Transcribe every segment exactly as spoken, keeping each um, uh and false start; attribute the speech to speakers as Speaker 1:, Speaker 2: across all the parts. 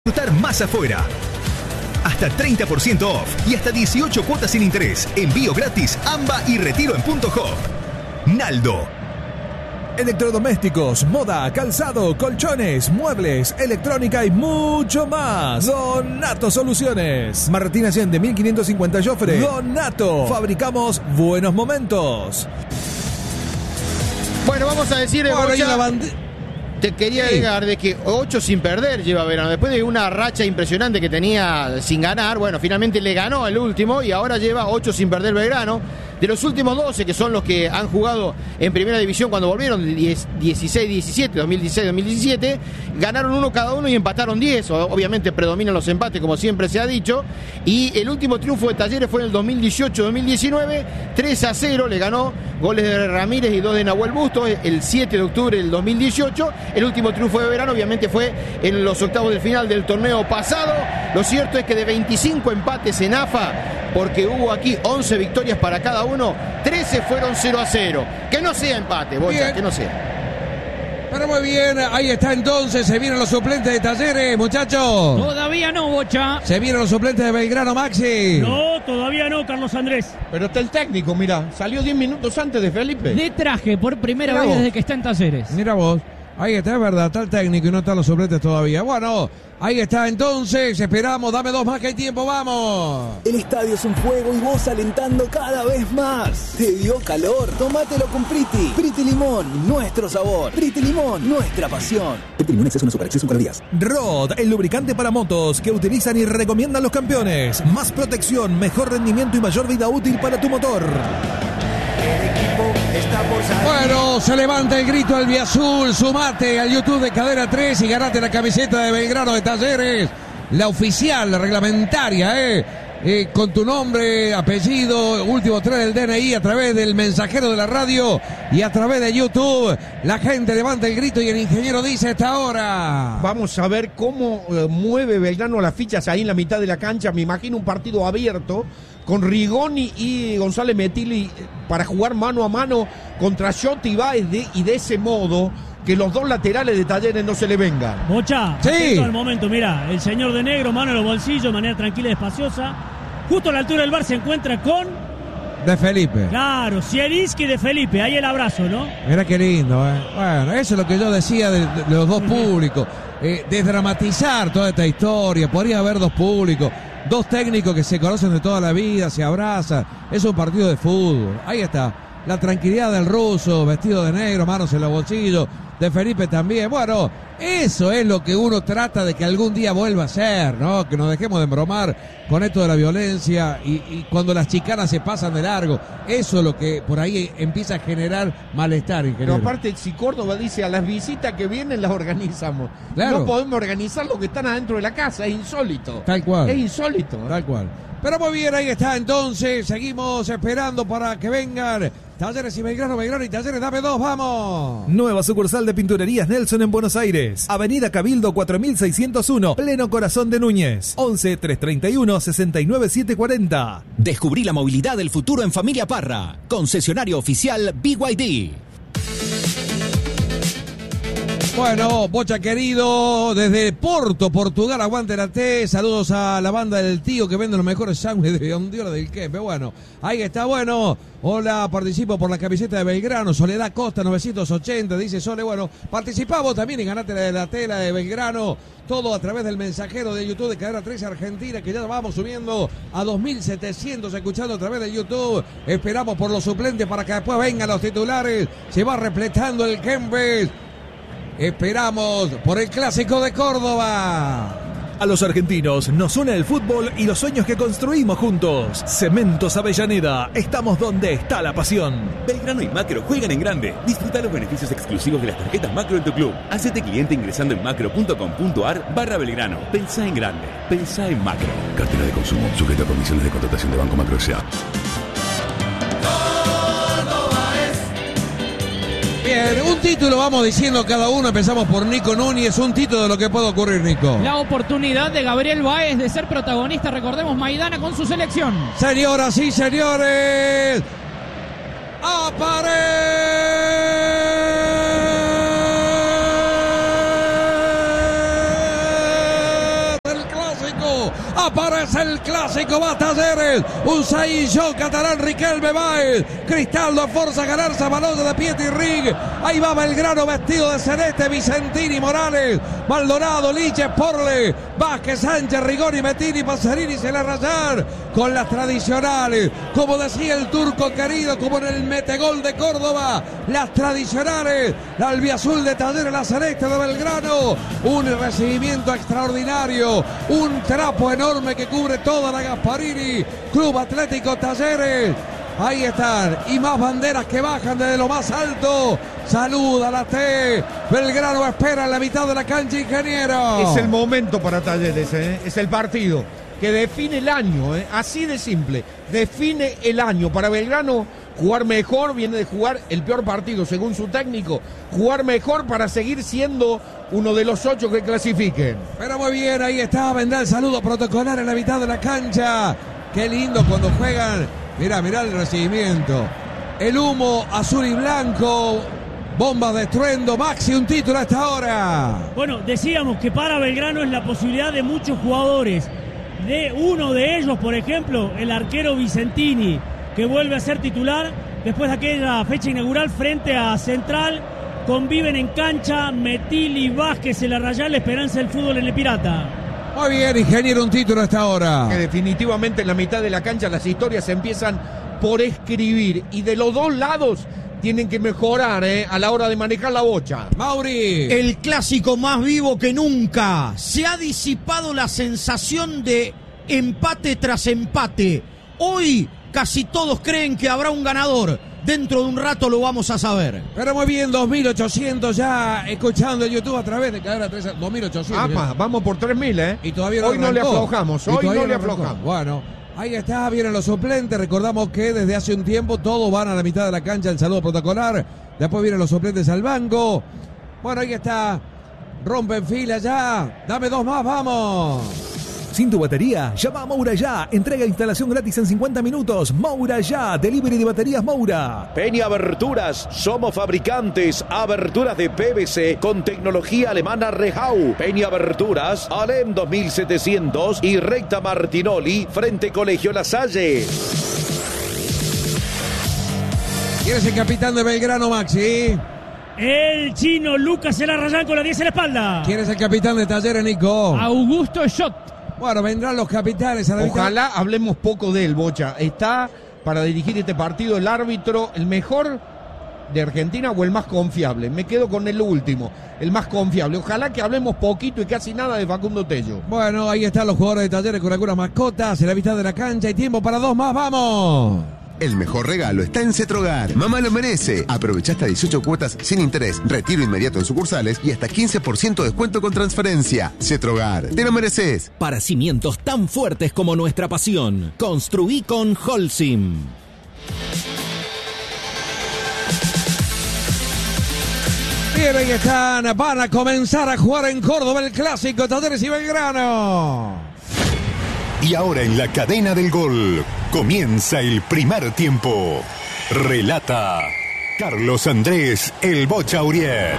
Speaker 1: Disfrutar más afuera. Hasta treinta por ciento off y hasta dieciocho cuotas sin interés. Envío gratis, AMBA y retiro en Punto Hop. Naldo.
Speaker 2: Electrodomésticos, moda, calzado, colchones, muebles, electrónica y mucho más. Donato Soluciones. Martín Allende, mil quinientos cincuenta Jofre. Donato. Fabricamos buenos momentos.
Speaker 3: Bueno, vamos a decir...
Speaker 2: Bueno,
Speaker 3: Bocha,
Speaker 2: hay una bande-
Speaker 3: te quería
Speaker 2: Sí.
Speaker 3: agregar de que ocho sin perder lleva Belgrano. Después de una racha impresionante que tenía sin ganar, bueno, finalmente le ganó el último y ahora lleva ocho sin perder Belgrano. De los últimos doce, que son los que han jugado en primera división cuando volvieron, dieciséis diecisiete, dos mil dieciséis dos mil diecisiete, ganaron uno cada uno y empataron diez. Obviamente predominan los empates, como siempre se ha dicho. Y el último triunfo de Talleres fue en el dos mil dieciocho dos mil diecinueve, tres a cero, le ganó, goles de Ramírez y dos de Nahuel Busto, el siete de octubre del dos mil dieciocho. El último triunfo de Belgrano, obviamente, fue en los octavos del final del torneo pasado. Lo cierto es que de veinticinco empates en A F A, porque hubo aquí once victorias para cada uno, trece fueron cero a cero. Que no sea empate, Bocha,
Speaker 4: Bien.
Speaker 3: que no sea.
Speaker 4: Pero muy bien, ahí está entonces, se vienen los suplentes de Talleres, muchachos.
Speaker 5: Todavía no, Bocha.
Speaker 4: Se vienen los suplentes de Belgrano, Maxi.
Speaker 5: No, todavía no, Carlos Andrés.
Speaker 6: Pero está el técnico, mira, salió diez minutos antes de Felipe.
Speaker 5: De traje por primera
Speaker 4: Mirá
Speaker 5: vez
Speaker 4: vos.
Speaker 5: desde que está en Talleres.
Speaker 4: Mira vos, ahí está, es verdad, está el técnico y no están los suplentes todavía. Bueno, ahí está entonces, esperamos, dame dos más que hay tiempo, vamos.
Speaker 7: El estadio es un fuego y vos alentando cada vez más. ¿Te dio calor? Tómatelo con Priti. Priti Limón, nuestro sabor. Priti Limón, nuestra pasión. Priti Limón, exceso no azúcar, exceso en calorías.
Speaker 2: Rod, el lubricante para motos que utilizan y recomiendan los campeones. Más protección, mejor rendimiento y mayor vida útil para tu motor.
Speaker 4: Bueno, se levanta el grito albiazul, sumate al YouTube de Cadena tres y ganate la camiseta de Belgrano de Talleres, la oficial, la reglamentaria, eh, eh, con tu nombre, apellido, último tres del D N I a través del mensajero de la radio y a través de YouTube. La gente levanta el grito y el ingeniero dice a esta hora.
Speaker 6: Vamos a ver cómo eh, mueve Belgrano las fichas ahí en la mitad de la cancha. Me imagino un partido abierto con Rigoni y González Metilli para jugar mano a mano contra Shot y Báez de, y de ese modo que los dos laterales de Talleres no se le vengan.
Speaker 5: Bocha,
Speaker 4: Sí.
Speaker 5: atento al momento, mira, el señor de negro, mano en los bolsillos, de manera tranquila y espaciosa. Justo a la altura del bar se encuentra con,
Speaker 4: De Felipe.
Speaker 5: claro, Zielinski de Felipe, ahí el abrazo, ¿no?
Speaker 4: Mira qué lindo, ¿eh? Bueno, eso es lo que yo decía de, de los dos públicos. Eh, desdramatizar toda esta historia. Podría haber dos públicos, dos técnicos que se conocen de toda la vida, se abrazan. Es un partido de fútbol. Ahí está. La tranquilidad del ruso, vestido de negro, manos en los bolsillos. De Felipe también. Bueno, eso es lo que uno trata de que algún día vuelva a ser, ¿no? Que nos dejemos de embromar con esto de la violencia y, y cuando las chicanas se pasan de largo. Eso es lo que por ahí empieza a generar malestar,
Speaker 6: Pero
Speaker 4: ingeniero.
Speaker 6: aparte, si Córdoba dice a las visitas que vienen las organizamos.
Speaker 4: Claro.
Speaker 6: No podemos organizar los que están adentro de la casa, es insólito.
Speaker 4: Tal cual.
Speaker 6: Es insólito. ¿eh?
Speaker 4: Tal cual. Pero muy bien, ahí está entonces. Seguimos esperando para que vengan Talleres y Belgrano, Belgrano y Talleres. Dame dos, vamos.
Speaker 2: Nueva sucursal de Pinturerías Nelson en Buenos Aires. Avenida Cabildo cuatro mil seiscientos uno, pleno corazón de Núñez. once, trescientos treinta y uno, sesenta y nueve, setecientos cuarenta.
Speaker 8: Descubrí la movilidad del futuro en Familia Parra. Concesionario oficial B Y D.
Speaker 4: Bueno, Bocha querido, desde Porto, Portugal, aguante la T. Saludos a la banda del tío que vende los mejores sándwiches de Ondiola del Quempe. Bueno, ahí está, bueno. Hola, participo por la camiseta de Belgrano. Soledad Costa, novecientos ochenta, dice Sole. Bueno, participamos también y ganate la de la tela de Belgrano. Todo a través del mensajero de YouTube de Cadena tres Argentina, que ya vamos subiendo a dos mil setecientos escuchando a través de YouTube. Esperamos por los suplentes para que después vengan los titulares. Se va repletando el Kempes. Esperamos por el Clásico de Córdoba.
Speaker 2: A los argentinos nos une el fútbol y los sueños que construimos juntos. Cementos Avellaneda, estamos donde está la pasión.
Speaker 9: Belgrano y Macro juegan en grande. Disfruta los beneficios exclusivos de las tarjetas Macro en tu club. Hacete cliente ingresando en macro.com.ar barra Belgrano. Pensá en grande. Pensá en Macro.
Speaker 10: Cartera de consumo. Sujeta a condiciones de contratación de Banco Macro S A.
Speaker 4: Bien, un título vamos diciendo cada uno. Empezamos por Nico Núñez. Un título de lo que puede ocurrir, Nico.
Speaker 5: La oportunidad de Gabriel Báez de ser protagonista, recordemos, Maidana con su selección.
Speaker 4: Señoras y señores, Aparece el clásico, va Talleres. Un Saillo catalán, Riquelme Baez. Cristaldo forza a ganarse a Baloya de Pietri Ring. Ahí va Belgrano vestido de celeste. Vicentini, Morales, Maldonado, Liches, Porle, Vázquez, Sánchez, Rigoni, Mettini, Passerini, se la rayar con las tradicionales. Como decía el turco querido, como en el metegol de Córdoba, las tradicionales. La albiazul de Talleres, la celeste de Belgrano. Un recibimiento extraordinario. Un trapo enorme que cubre toda la Gasparini. Club Atlético Talleres. Ahí están, y más banderas que bajan desde lo más alto. Saluda la T. Belgrano espera en la mitad de la cancha, ingeniero.
Speaker 6: Es el momento para Talleres, ¿eh? Es el partido que define el año, ¿eh? Así de simple. Define el año. Para Belgrano, jugar mejor, viene de jugar el peor partido, según su técnico. Jugar mejor para seguir siendo uno de los ocho que clasifiquen.
Speaker 4: Pero muy bien, ahí está, vendrá el saludo protocolar en la mitad de la cancha. Qué lindo cuando juegan. Mirá, mirá el recibimiento. El humo azul y blanco. Bombas de estruendo. Maxi, un título a esta hora.
Speaker 5: Bueno, decíamos que para Belgrano es la posibilidad de muchos jugadores. De uno de ellos, por ejemplo, el arquero Vicentini, que vuelve a ser titular después de aquella fecha inaugural frente a Central. Conviven en cancha Mettini, Vázquez, el Arrayal, Esperanza del fútbol en el Pirata.
Speaker 4: Muy bien, ingeniero, un título a esta hora.
Speaker 6: Que definitivamente en la mitad de la cancha las historias se empiezan por escribir. Y de los dos lados tienen que mejorar, ¿eh? A la hora de manejar la bocha.
Speaker 4: Mauri.
Speaker 11: El clásico más vivo que nunca. Se ha disipado la sensación de empate tras empate. Hoy casi todos creen que habrá un ganador. Dentro de un rato lo vamos a saber.
Speaker 4: Pero muy bien, dos mil ochocientos ya escuchando en YouTube a través de Cadena tres, dos mil ochocientos.
Speaker 6: Apa, vamos por tres mil, ¿eh?
Speaker 4: Y todavía no
Speaker 6: hoy no le
Speaker 4: arrancó.
Speaker 6: aflojamos,
Speaker 4: Y
Speaker 6: hoy
Speaker 4: todavía
Speaker 6: no le
Speaker 4: arrancó.
Speaker 6: aflojamos.
Speaker 4: Bueno, ahí está, vienen los suplentes. Recordamos que desde hace un tiempo todos van a la mitad de la cancha, el saludo protocolar. Después vienen los suplentes al banco. Bueno, ahí está. Rompen fila ya. Dame dos más, vamos.
Speaker 2: Sin tu batería, llama a Moura Ya. Entrega e instalación gratis en cincuenta minutos. Moura Ya, delivery de baterías Moura.
Speaker 12: Peña Aberturas, somos fabricantes. Aberturas de P V C con tecnología alemana Rehau. Peña Aberturas, Alem dos mil setecientos y Recta Martinoli, frente Colegio La Salle.
Speaker 4: ¿Quién es el capitán de Belgrano, Maxi?
Speaker 5: El chino Lucas El Arrayán con la diez en la espalda.
Speaker 4: ¿Quién es el capitán de Talleres, Nico?
Speaker 5: Augusto Schott.
Speaker 4: Bueno, vendrán los capitanes a la
Speaker 6: Ojalá
Speaker 4: mitad.
Speaker 6: hablemos poco de él, Bocha. Está para dirigir este partido el árbitro, el mejor de Argentina o el más confiable. Me quedo con el último, el más confiable. Ojalá que hablemos poquito y casi nada de Facundo Tello.
Speaker 4: Bueno, ahí están los jugadores de Talleres con algunas mascotas en la mitad de la cancha. Hay tiempo para dos más, ¡vamos!
Speaker 13: El mejor regalo está en Cetrogar. Mamá lo merece. Aprovecha hasta dieciocho cuotas sin interés, retiro inmediato en sucursales y hasta quince por ciento de descuento con transferencia. Cetrogar, te lo mereces.
Speaker 8: Para cimientos tan fuertes como nuestra pasión, construí con Holcim.
Speaker 4: Bien, ahí están. Van a comenzar a jugar en Córdoba el clásico Talleres y Belgrano.
Speaker 14: Y ahora en la cadena del gol comienza el primer tiempo. Relata Carlos Andrés El Bocha Uriet.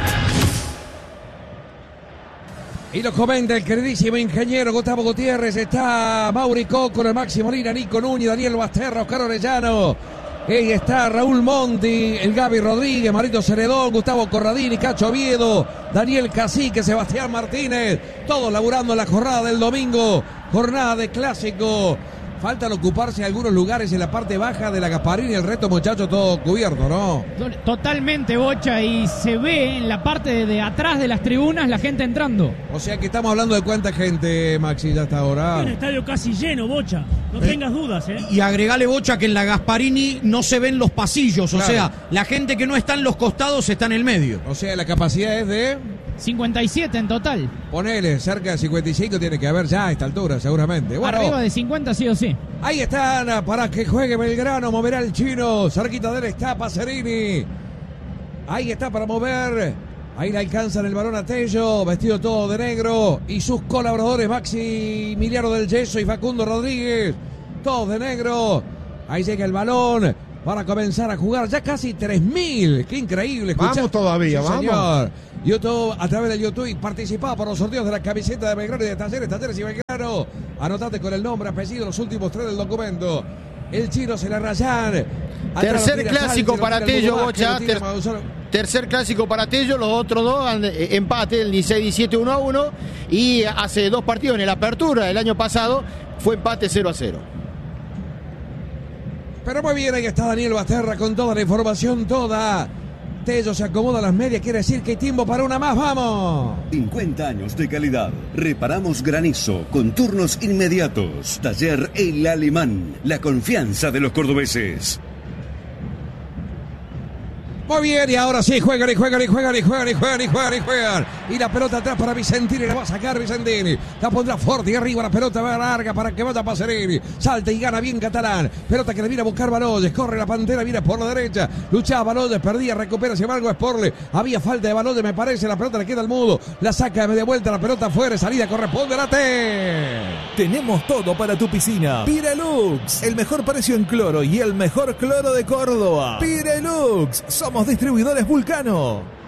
Speaker 4: Y lo comenta el queridísimo ingeniero Gustavo Gutiérrez. Está Mauri Coco, el Máximo Lina, Nico Núñez, Daniel Basterra, Oscar Orellano. Ahí está Raúl Monti, el Gaby Rodríguez, Marito Ceredón, Gustavo Corradini, Cacho Oviedo, Daniel Cacique, Sebastián Martínez. Todos laburando en la jornada del domingo. Jornada de clásico. Faltan ocuparse algunos lugares en la parte baja de la Gasparini y el resto, muchachos, todo cubierto, ¿no?
Speaker 15: Totalmente, Bocha, y se ve en la parte de, de atrás de las tribunas la gente entrando.
Speaker 4: O sea que estamos hablando de cuánta gente, Maxi, ya hasta ahora.
Speaker 5: Un estadio casi lleno, Bocha. No eh, tengas dudas, ¿eh?
Speaker 11: Y agregale, Bocha, que en la Gasparini no se ven los pasillos. Claro. O sea, la gente que no está en los costados está en el medio.
Speaker 4: O sea, la capacidad es de...
Speaker 15: cincuenta y siete en total.
Speaker 4: Ponele, cerca de cincuenta y cinco tiene que haber ya a esta altura, seguramente. Bueno,
Speaker 15: arriba de cincuenta sí o sí.
Speaker 4: Ahí están, para que juegue Belgrano, moverá el chino, cerquita de él está Passerini. Ahí está para mover, ahí le alcanzan el balón a Tello, vestido todo de negro, y sus colaboradores Maxi Miliaro del Yeso y Facundo Rodríguez, todos de negro. Ahí llega el balón, para comenzar a jugar. Ya casi tres mil. Qué increíble.
Speaker 6: Vamos
Speaker 4: Escuchá.
Speaker 6: todavía,
Speaker 4: Sí,
Speaker 6: vamos.
Speaker 4: señor. YouTube, a través del YouTube, participaba por los sorteos de la camiseta de Belgrano y de Talleres, Talleres y Belgrano. Anotate con el nombre, apellido, los últimos tres del documento. El chino se la rayan.
Speaker 3: Tercer clásico para Tello, Bocha. Ter tercer clásico para Tello. Los otros dos han, eh, empate, el dieciséis diecisiete uno a uno. Y hace dos partidos en la apertura del año pasado fue empate cero a cero.
Speaker 4: Pero muy bien, ahí está Daniel Basterra con toda la información, toda. Tello se acomoda a las medias, quiere decir que hay tiempo para una más, ¡vamos!
Speaker 16: cincuenta años de calidad. Reparamos granizo con turnos inmediatos. Taller El Alemán, la confianza de los cordobeses.
Speaker 4: Muy bien, y ahora sí, juegan y juegan y juegan y juegan y juegan y juegan y juegan. Y la pelota atrás para Vicentini, la va a sacar Vicentini. La pondrá fuerte y arriba, la pelota va larga para que vaya Pacerini. Salta y gana bien Catalán. Pelota que le viene a buscar Baloyes, corre la Pantera, viene por la derecha. Luchaba Baloyes, perdía, recupera, sin embargo es Porle. Había falta de Baloyes, me parece, la pelota le queda al mudo. La saca de media vuelta, la pelota fuera, salida corresponde a la T.
Speaker 2: Tenemos todo para tu piscina. Pirelux, el mejor precio en cloro y el mejor cloro de Córdoba. Pirelux, somos distribuidores Vulcano.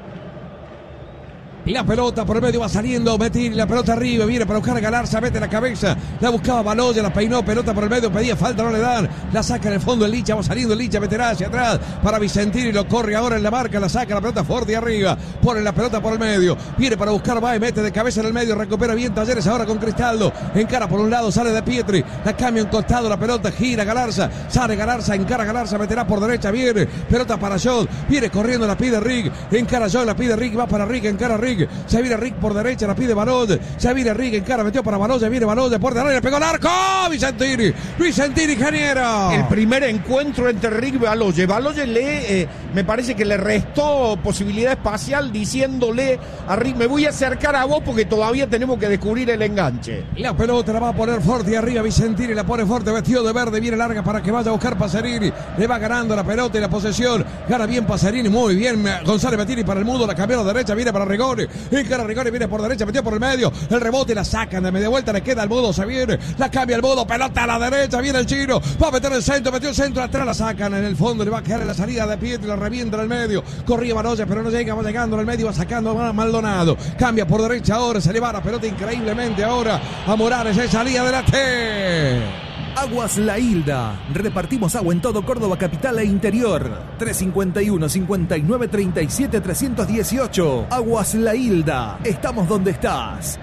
Speaker 4: La pelota por el medio va saliendo, Metil, la pelota arriba, viene para buscar a Galarza, mete la cabeza, la buscaba Baloyes, la peinó, pelota por el medio, pedía falta, no le dan, la saca en el fondo el Licha, va saliendo el Licha, meterá hacia atrás para Vicentini, lo corre ahora en la marca, la saca, la pelota fuerte y arriba, pone la pelota por el medio, viene para buscar, va y mete de cabeza en el medio, recupera bien Talleres ahora con Cristaldo, encara por un lado, sale de Pietri, la cambia en costado, la pelota gira Galarza, sale Galarza, encara Galarza, meterá por derecha, viene, pelota para Jod, viene corriendo, la pide Rick, encara Jod, la pide Rick, va para Rick, encara Rick. Se viene Rick por derecha, la pide Baloyes. Se viene Rick en cara, metió para Baloyes. Viene Baloyes por derecha, le pegó el arco. Vicentini, Vicentini, ingeniero.
Speaker 6: El primer encuentro entre Rick y Baloyes. Baloyes le, eh, me parece que le restó posibilidad espacial diciéndole a Rick, me voy a acercar a vos porque todavía tenemos que descubrir el enganche.
Speaker 4: La pelota la va a poner fuerte arriba Vicentini, la pone fuerte, vestido de verde, viene larga para que vaya a buscar Pacerini. Le va ganando la pelota y la posesión. Gana bien Pacerini, muy bien. González Mettini para el mudo, la cambió a la derecha, viene para Rigoni. Encara Rigoni, viene por derecha, metió por el medio. El rebote la sacan de media vuelta, le queda al mudo, se viene. La cambia el mudo, pelota a la derecha, viene el chino. Va a meter el centro, metió el centro atrás, la sacan en el fondo, le va a quedar en la salida de Pietri, la revienta en el medio. Corría Baloyes, pero no llega, va llegando en el medio, va sacando a Maldonado. Cambia por derecha ahora, se le va la pelota increíblemente ahora a Morales, es salida de la T.
Speaker 2: Aguas La Hilda. Repartimos agua en todo Córdoba capital e interior. tres cinco uno, cincuenta y nueve, treinta y siete, trescientos dieciocho. Aguas La Hilda. Estamos donde estás.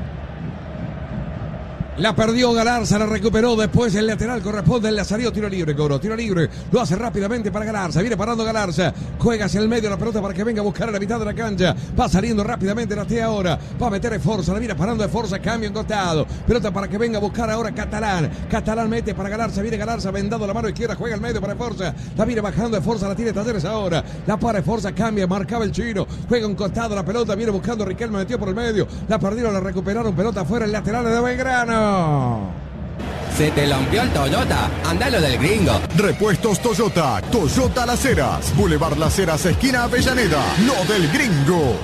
Speaker 4: La perdió Galarza, la recuperó después el lateral, corresponde el Lazarillo, tiro libre, cobro, tiro libre, lo hace rápidamente para Galarza, viene parando Galarza, juega hacia el medio la pelota para que venga a buscar a la mitad de la cancha, va saliendo rápidamente la T ahora, va a meter de fuerza, la viene parando de fuerza, cambio en costado, pelota para que venga a buscar ahora Catalán, Catalán mete para Galarza, viene Galarza, vendado la mano izquierda, juega al medio para Forza, la viene bajando de fuerza, la tiene Talleres ahora, la para de Forza, cambia, marcaba el chino, juega un costado la pelota, viene buscando a Riquelme, metió por el medio, la perdieron, la recuperaron, pelota afuera, el lateral de Belgrano.
Speaker 17: Se te lampió el Toyota, andalo del gringo.
Speaker 14: Repuestos Toyota, Toyota Las Heras, Boulevard Las Heras, esquina Avellaneda, lo del gringo.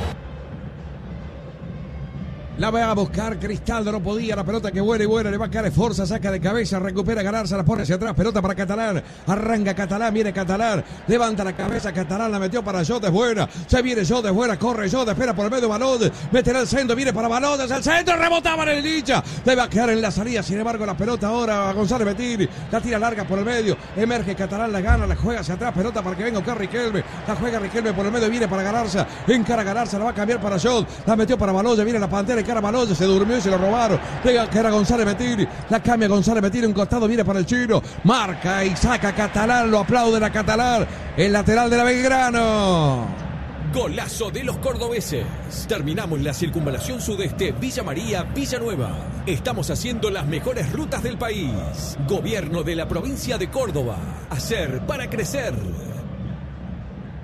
Speaker 4: La va a buscar Cristaldo, no podía, la pelota que vuela y vuela, le va a caer fuerza, saca de cabeza, recupera Galarza, la pone hacia atrás, pelota para Catalán, arranca Catalán, viene Catalán, levanta la cabeza, Catalán la metió para Jod, es buena, se viene Jod, es buena, corre Jod, espera por el medio Baloyes, meterá el centro, viene para Baloyes, el centro, rebotaba en el Licha, le va a quedar en la salida, sin embargo la pelota ahora a González Mettini, la tira larga por el medio, emerge Catalán, la gana, la juega hacia atrás, pelota para que venga a buscar Riquelme, la juega Riquelme por el medio, viene para Galarza, encara Galarza, la va a cambiar para Jod, la metió para Baloyes, viene la Pantera, encara Baloyes, se durmió y se lo robaron, llega que era González Mettini, la cambia González Mettini, un costado viene para el chino, marca y saca Catalán, lo aplaude la Catalán, el lateral de la Belgrano.
Speaker 18: Golazo de los cordobeses. Terminamos la circunvalación sudeste Villa María, Villanueva. Estamos haciendo las mejores rutas del país. Gobierno de la provincia de Córdoba. Hacer para crecer.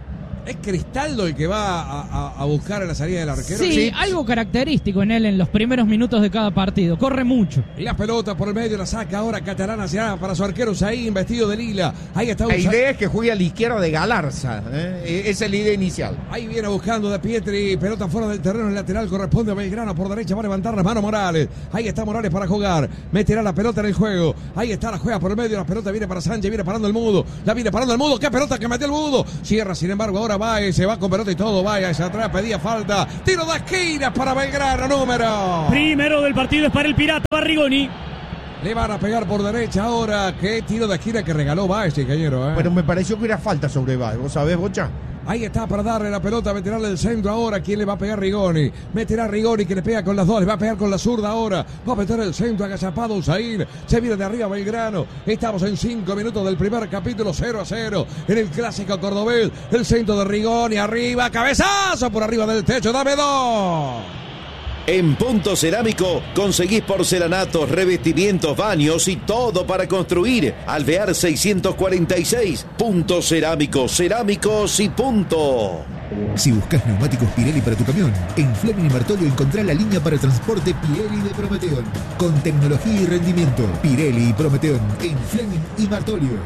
Speaker 4: ¿Es Cristaldo el que va a, a, a buscar a la salida del arquero?
Speaker 15: Sí, sí, algo característico en él en los primeros minutos de cada partido. Corre mucho.
Speaker 4: Y la pelota por el medio la saca ahora Catalán hacia para su arquero Usain, vestido de lila. Ahí está
Speaker 6: La
Speaker 4: Usain.
Speaker 6: idea es que juegue a la izquierda de Galarza. ¿eh? Esa es la idea inicial.
Speaker 4: Ahí viene buscando de Pietri. Pelota fuera del terreno, el lateral corresponde a Belgrano. Por derecha va a levantar la mano Morales. Ahí está Morales para jugar. Meterá la pelota en el juego. Ahí está, la juega por el medio. La pelota viene para Sánchez. Viene parando el Mudo. La viene parando el Mudo. ¡Qué pelota que metió el Mudo! Cierra, sin embargo, ahora va y se va con pelota y todo. Vaya hacia atrás, pedía falta. Tiro de esquina para Belgrano, número.
Speaker 5: Primero del partido es para el Pirata Barrigoni.
Speaker 4: Le van a pegar por derecha ahora. Qué tiro de esquina que regaló Baez, ingeniero. ¿eh?
Speaker 6: Pero me pareció que era falta sobre Baez. ¿Vos sabés, Bocha?
Speaker 4: Ahí está para darle la pelota, meterle el centro ahora. ¿Quién le va a pegar? Rigoni. Meterá Rigoni que le pega con las dos. Le va a pegar con la zurda ahora. Va a meter el centro agazapado Usain. Se viene de arriba Belgrano. Estamos en cinco minutos del primer capítulo, cero a cero. En el clásico cordobés. El centro de Rigoni arriba. Cabezazo por arriba del techo. Dame dos.
Speaker 12: En Punto Cerámico conseguís porcelanatos, revestimientos, baños y todo para construir. Alvear seiscientos cuarenta y seis. Punto Cerámico, cerámicos y punto.
Speaker 1: Si buscas neumáticos Pirelli para tu camión, en Fleming y Martolio encontrá la línea para transporte Pirelli de Prometeon. Con tecnología y rendimiento. Pirelli y Prometeon en Fleming y Martolio.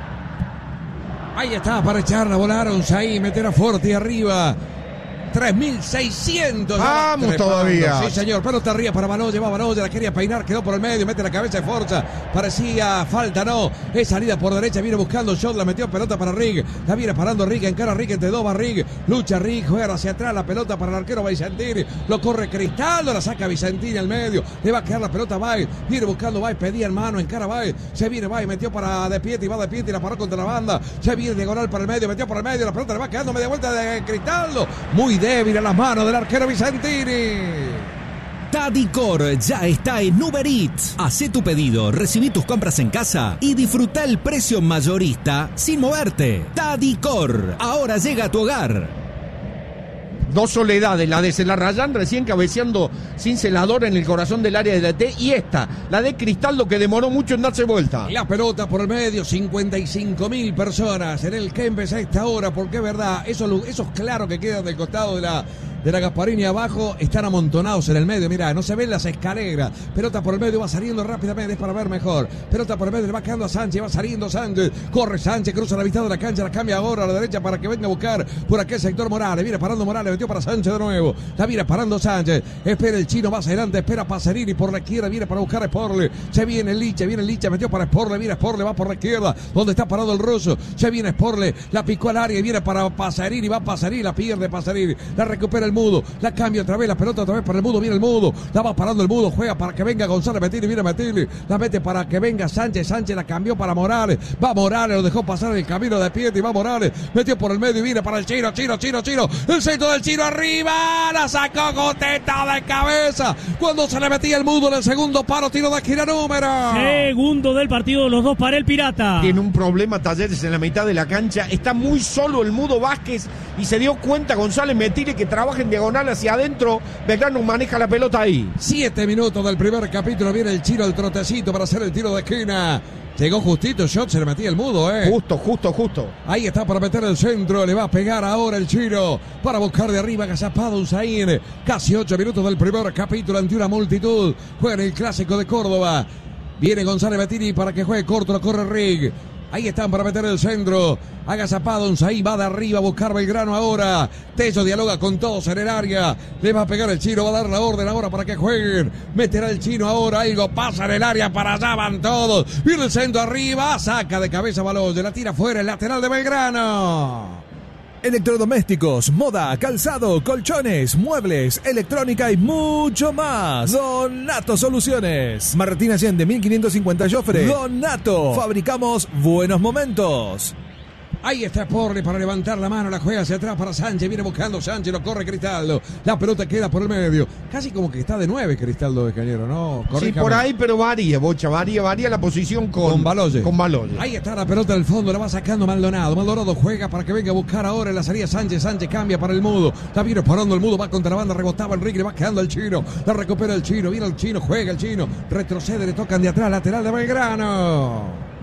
Speaker 4: Ahí está para echarla, volaron ahí, meter a Forti arriba. tres mil seiscientos.
Speaker 6: Vamos todavía.
Speaker 4: Sí, señor. Pelota arriba para Banoya. Va Banoya, la quería peinar, quedó por el medio. Mete la cabeza de Forza. Parecía falta, no. Es salida por derecha. Viene buscando shot. La metió pelota para Rig. La viene parando Rig. Encara Rig entre dos. Va Rig. Lucha Rig. Juega hacia atrás. La pelota para el arquero Vicentini. Lo corre Cristaldo. La saca Vicentini al medio. Le va a quedar la pelota a Baez. Viene buscando Baez. Pedía en mano. Encara Baez. Se viene Baez. Metió para De Pietri. Va De Pietri. La paró contra la banda. Se viene diagonal para el medio. Metió por el medio. La pelota le va quedando media vuelta de Cristaldo. Muy débil a las manos del arquero Vicentini.
Speaker 8: Tadicor ya está en Uber Eats. Hacé tu pedido, recibí tus compras en casa y disfruta el precio mayorista sin moverte. Tadicor, ahora llega a tu hogar.
Speaker 6: Dos soledades, la de Celarrayán recién cabeceando sin celador en el corazón del área de la T, y esta, la de Cristaldo, que demoró mucho en darse vuelta.
Speaker 4: La pelota por el medio, cincuenta y cinco mil personas en el Kempes a esta hora, porque es verdad, esos, esos claros que quedan del costado de la, de la Gasparini abajo están amontonados en el medio. Mirá, no se ven las escaleras. Pelota por el medio, va saliendo rápidamente, es para ver mejor. Pelota por el medio, le va quedando a Sánchez, va saliendo Sánchez, corre Sánchez, cruza la mitad de la cancha, la cambia ahora a la derecha para que venga a buscar por aquel sector Morales. Viene parando Morales, metió para Sánchez de nuevo. La viene parando Sánchez. Espera el chino más adelante, espera Pacerini por la izquierda, viene para buscar a Sporle. Se viene Licha, viene Licha, metió para Sporle, viene Sporle, va por la izquierda, donde está parado el ruso. Se viene Sporle, la picó al área y viene para Pacerini, va Pacerini, la pierde Pacerini, la recupera el Mudo, la cambia otra vez, la pelota otra vez para el Mudo, viene el Mudo, la va parando el Mudo, juega para que venga González Metini, viene Metini, la mete para que venga Sánchez, Sánchez la cambió para Morales, va Morales, lo dejó pasar en el camino de Pietri, va Morales, metió por el medio y viene para el chino, chino, chino, chino, el centro del chino arriba, la sacó Goteta de cabeza, cuando se le metía el Mudo en el segundo paro, tiro de esquina número.
Speaker 5: Segundo del partido, los dos para el Pirata.
Speaker 6: Tiene un problema Talleres en la mitad de la cancha, está muy solo el Mudo Vázquez y se dio cuenta González Metini que trabaja en diagonal hacia adentro. Belgrano maneja la pelota ahí.
Speaker 4: Siete minutos del primer capítulo, viene el chino, el trotecito para hacer el tiro de esquina. Llegó justito, shot, se le metía el Mudo, eh.
Speaker 6: Justo, justo, justo.
Speaker 4: Ahí está para meter el centro, le va a pegar ahora el chino para buscar de arriba agazapado Usain. Casi ocho minutos del primer capítulo ante una multitud. Juega en el clásico de Córdoba. Viene González Metini para que juegue corto, lo corre Rig. Ahí están para meter el centro. Agazapado Unzaí, va de arriba a buscar Belgrano ahora. Tello dialoga con todos en el área. Le va a pegar el chino, va a dar la orden ahora para que jueguen. Meterá el chino ahora, algo pasa en el área, para allá van todos. Viene el centro arriba, saca de cabeza Baloye, la tira fuera, el lateral de Belgrano.
Speaker 2: Electrodomésticos, moda, calzado, colchones, muebles, electrónica y mucho más. Donato Soluciones. Martín Allende, mil quinientos cincuenta Jofre. Donato. Fabricamos buenos momentos.
Speaker 4: Ahí está Sporle para levantar la mano, la juega hacia atrás para Sánchez, viene buscando Sánchez, lo corre Cristaldo, la pelota queda por el medio, casi como que está de nueve Cristaldo de Cañero, ¿no?
Speaker 6: Sí, por ahí, pero varía, Bocha, varía, varía la posición con,
Speaker 4: con Baloye.
Speaker 6: Con Baloye.
Speaker 4: Ahí está la pelota del fondo, la va sacando Maldonado, Maldonado juega para que venga a buscar ahora en la salida Sánchez, Sánchez cambia para el Mudo, la viene parando el Mudo, va contra la banda, rebotaba Enrique, le va quedando el chino, la recupera el chino, viene el chino, juega el chino, retrocede, le tocan de atrás, lateral de Belgrano.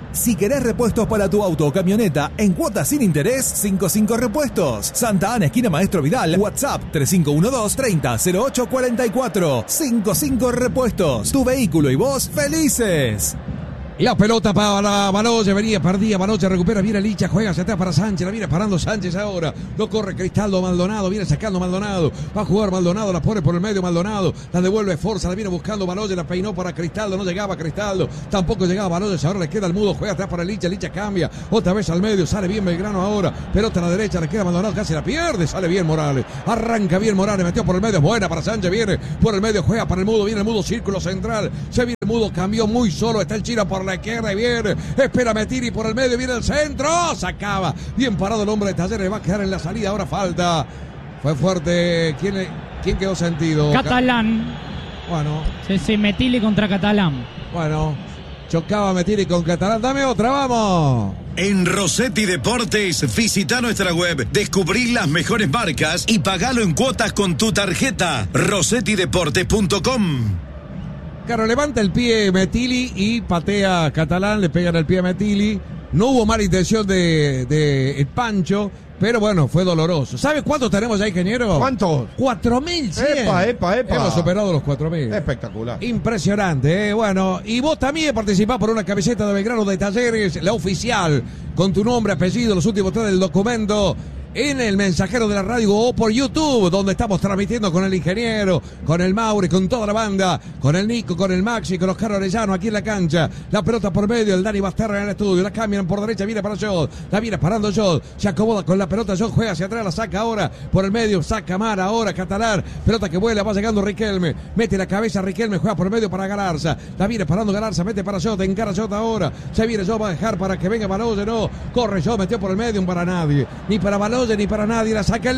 Speaker 2: Si querés repuestos para tu auto o camioneta en cuotas sin interés, cincuenta y cinco Repuestos. Santa Ana, esquina Maestro Vidal. WhatsApp tres cinco uno dos, treinta, cero ocho cuarenta y cuatro. cincuenta y cinco Repuestos. Tu vehículo y vos felices.
Speaker 4: La pelota para Baloye, venía, perdía, Baloye recupera, viene Licha, juega hacia atrás para Sánchez, la viene parando Sánchez ahora, lo corre Cristaldo, Maldonado, viene sacando Maldonado, va a jugar Maldonado, la pone por el medio Maldonado, la devuelve Forza, la viene buscando Baloye, la peinó para Cristaldo, no llegaba Cristaldo, tampoco llegaba Baloye, ahora le queda el mudo, juega atrás para Licha, Licha cambia, otra vez al medio, sale bien Belgrano ahora, pelota a la derecha, le queda Maldonado, casi la pierde, sale bien Morales, arranca bien Morales, metió por el medio, buena para Sánchez, viene por el medio, juega para el mudo, viene el mudo, círculo central, se viene el mudo, cambió muy solo, está el Chira por la izquierda y viene. Espera Metiri por el medio, viene el centro, sacaba, bien parado el hombre de Talleres, va a quedar en la salida, ahora falta, fue fuerte, ¿quién, le, quién quedó sentido?
Speaker 15: Catalán.
Speaker 4: Bueno.
Speaker 15: Sí, sí, Metili contra Catalán.
Speaker 4: Bueno, chocaba Metiri con Catalán, dame otra, vamos.
Speaker 19: En Rossetti Deportes, visita nuestra web, descubrí las mejores marcas y pagalo en cuotas con tu tarjeta, rossetti deportes punto com.
Speaker 4: Claro, levanta el pie Metili y patea Catalán, le pegan el pie a Metili. No hubo mala intención de, de el Pancho, pero bueno, fue doloroso. ¿Sabes cuántos tenemos ya, ingeniero?
Speaker 6: ¿Cuántos?
Speaker 4: cuatro mil cien.
Speaker 6: Epa, epa, epa.
Speaker 4: Hemos superado los cuatro mil.
Speaker 6: Espectacular.
Speaker 4: Impresionante, ¿eh? Bueno, y vos también participás por una camiseta de Belgrano de Talleres, la oficial, con tu nombre, apellido, los últimos tres del documento, en el mensajero de la radio o por YouTube, donde estamos transmitiendo con el ingeniero, con el Mauri, con toda la banda, con el Nico, con el Maxi, con Oscar Orellano aquí en la cancha. La pelota por medio, el Dani Basterra en el estudio, la cambian por derecha, viene para Jod, la viene parando Jod, se acomoda con la pelota, Jod juega hacia atrás, la saca ahora por el medio, saca Mara ahora, Catalán, pelota que vuela, va llegando Riquelme, mete la cabeza Riquelme, juega por el medio para Galarza, la viene parando Galarza, mete para Jod, encara Jod ahora, se viene Jod, va a dejar para que venga Baloye, no, corre Jod, metió por el medio, para nadie, ni para Baloye ni para nadie, la saca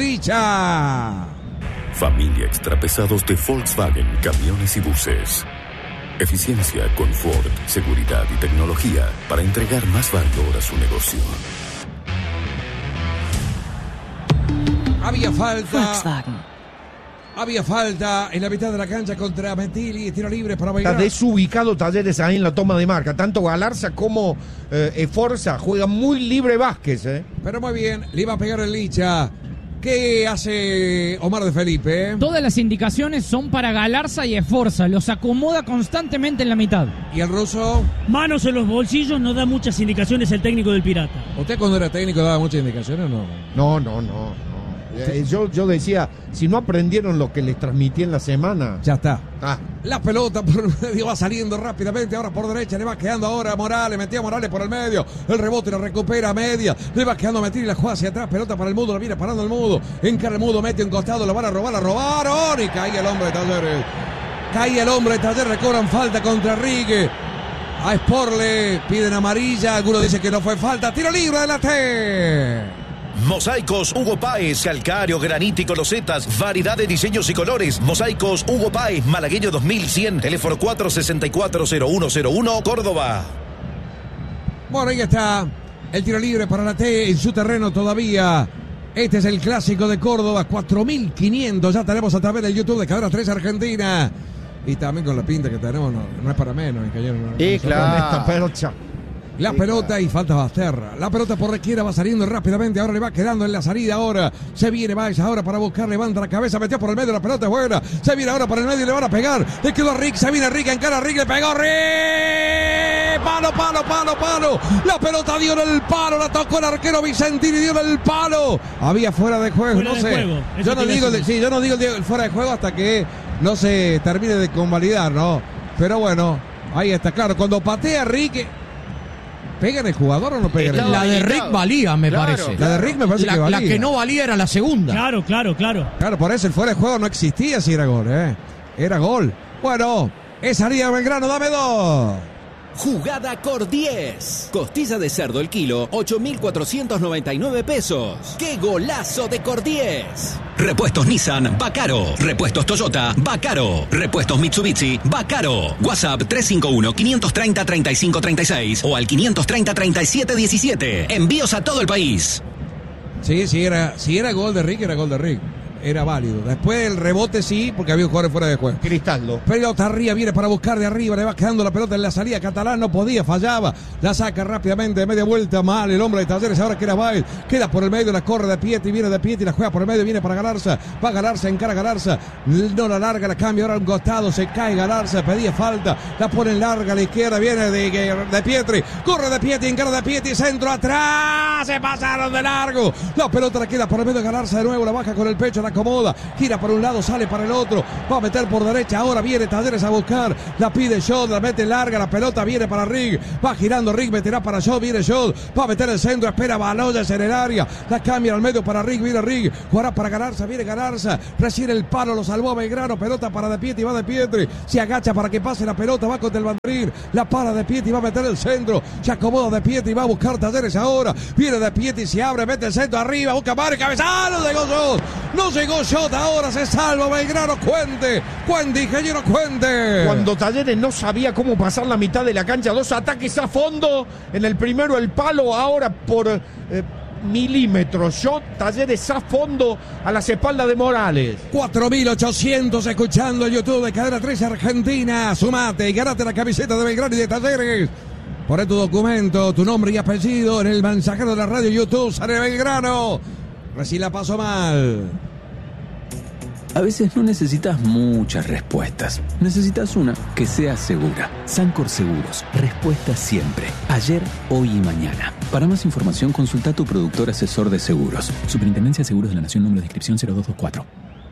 Speaker 4: Licha.
Speaker 10: Familia Extrapesados de Volkswagen, camiones y buses. Eficiencia, confort, seguridad y tecnología para entregar más valor a su negocio.
Speaker 4: Había falta.
Speaker 20: Volkswagen.
Speaker 4: Había falta en la mitad de la cancha contra Metili, tiro libre para
Speaker 6: Está
Speaker 4: Belgrano.
Speaker 6: desubicado Talleres ahí en la toma de marca. Tanto Galarza como eh, Forza juegan muy libre Vázquez. Eh.
Speaker 4: Pero muy bien, le iba a pegar el Licha. ¿Qué hace Omar de Felipe?
Speaker 15: Todas las indicaciones son para Galarza y Esforza. Los acomoda constantemente en la mitad.
Speaker 4: ¿Y el ruso?
Speaker 5: Manos en los bolsillos, no da muchas indicaciones el técnico del Pirata.
Speaker 4: ¿Usted cuando era técnico daba muchas indicaciones o no?
Speaker 6: No, no, no. no. Eh, yo, yo decía, si no aprendieron lo que les transmití en la semana.
Speaker 4: Ya está.
Speaker 6: Ah.
Speaker 4: La pelota por el medio va saliendo rápidamente. Ahora por derecha le va quedando ahora a Morales. Metió a Morales por el medio. El rebote la recupera a media. Le va quedando a Metili, la juega hacia atrás. Pelota para el mudo. La viene parando el mudo. Encara el mudo. Mete un costado. Lo van a robar. La robaron. Y cae el hombre de Talleres. Cae el hombre de Talleres. Recobran falta contra Rigue. A Sporle piden amarilla. Alguno dice que no fue falta. Tiro libre de la T.
Speaker 19: Mosaicos Hugo Páez, calcáreo, granítico, losetas, variedad de diseños y colores. Mosaicos Hugo Páez, Malagueño dos mil cien, teléfono cuatro seis cuatro cero uno cero uno, Córdoba.
Speaker 4: Bueno, ahí está el tiro libre para la T en su terreno todavía. Este es el clásico de Córdoba, cuatro mil quinientos. Ya tenemos a través del YouTube de Cadena tres Argentina. Y también con la pinta que tenemos, no, no es para menos, ingeniero. No,
Speaker 6: y
Speaker 4: no
Speaker 6: claro. Con esta percha.
Speaker 4: La pelota y falta Basterra. La pelota por la izquierda va saliendo rápidamente. Ahora le va quedando en la salida. Ahora se viene Baez ahora para buscar. Levanta la cabeza. Metió por el medio. La pelota es buena. Se viene ahora por el medio y le van a pegar. Le quedó a Rick. Se viene Rick. Encara a Rick. Le pegó Rick. Palo, palo, palo, palo. La pelota dio en el palo. La tocó el arquero Vicentini. Dio en el palo. Había fuera de juego.
Speaker 5: Fuera
Speaker 4: no
Speaker 5: de
Speaker 4: sé.
Speaker 5: Juego.
Speaker 4: Yo no, digo el, sí, yo no digo el fuera de juego hasta que no se termine de convalidar, ¿no? Pero bueno, ahí está. Claro, cuando patea Rick. ¿Pegan el jugador o no pegan el jugador?
Speaker 11: La de Rick valía, me
Speaker 4: Claro,
Speaker 11: parece.
Speaker 4: La de Rick me parece
Speaker 11: la,
Speaker 4: que valía.
Speaker 11: La que no valía era la segunda.
Speaker 5: Claro, claro, claro.
Speaker 4: Claro, por eso el fuera de juego no existía si era gol, ¿eh? Era gol. Bueno, es Ariel Belgrano, dame dos.
Speaker 8: Jugada Cor diez. Costilla de cerdo el kilo, ocho mil cuatrocientos noventa y nueve pesos. ¡Qué golazo de Cor diez!
Speaker 21: Repuestos Nissan, Bacaro. Repuestos Toyota, Bacaro. Repuestos Mitsubishi, Bacaro. WhatsApp tres cinco uno, cinco tres cero, tres cinco tres seis o al quinientos treinta, treinta y siete diecisiete. Envíos a todo el país.
Speaker 4: Sí, sí era, si era gol de Rick, era gol de Rick. era válido. Después el rebote sí, porque había jugadores fuera de juego.
Speaker 6: Cristaldo.
Speaker 4: Pelota arriba, viene para buscar de arriba, le va quedando la pelota en la salida. Catalán no podía, fallaba. La saca rápidamente de media vuelta, mal el hombre de Talleres, ahora queda Baez. Queda por el medio, la corre de Pietri, viene de Pietri, la juega por el medio, viene para Galarza. Va Galarza, encara Galarza. No la larga, la cambia ahora a un costado, se cae Galarza, pedía falta. La pone en larga a la izquierda, viene de, de Pietri. Corre de Pietri, encara de Pietri, centro atrás. Se pasaron de largo. La pelota la queda por el medio de Galarza de nuevo, la baja con el pecho, la acomoda, gira para un lado, sale para el otro, va a meter por derecha, ahora viene Talleres a buscar, la pide Schott, la mete larga, la pelota viene para Rig, va girando Rig, meterá para Schott, viene Schott, va a meter el centro, espera Baloyes en el área, la cambia al medio para Rig, viene Rig, jugará para Galarza, viene Galarza, recibe el palo, lo salvó a Belgrano, pelota para De Pietri, va De Pietri, se agacha para que pase la pelota, va contra el banderín, la para De Pietri, va a meter el centro, se acomoda De Pietri, va a buscar Talleres ahora, viene De Pietri, se abre, mete el centro arriba, busca Mar, cabezal, no llegó Schott, no llegó Schott, ahora se salva Belgrano, cuente, cuente, ingeniero, cuente.
Speaker 6: Cuando Talleres no sabía cómo pasar la mitad de la cancha, dos ataques a fondo, en el primero el palo, ahora por eh, milímetros, Schott, Talleres a fondo a las espaldas de Morales.
Speaker 4: cuatro mil ochocientos escuchando en YouTube de Cadena tres Argentina, sumate y ganate la camiseta de Belgrano y de Talleres. Poné tu documento, tu nombre y apellido en el mensajero de la radio YouTube, sale Belgrano. Recién la pasó mal.
Speaker 20: A veces no necesitas muchas respuestas. Necesitas una que sea segura. Sancor Seguros. Respuesta siempre. Ayer, hoy y mañana. Para más información, consulta a tu productor asesor de seguros. Superintendencia de Seguros de la Nación, número de inscripción cero dos dos cuatro.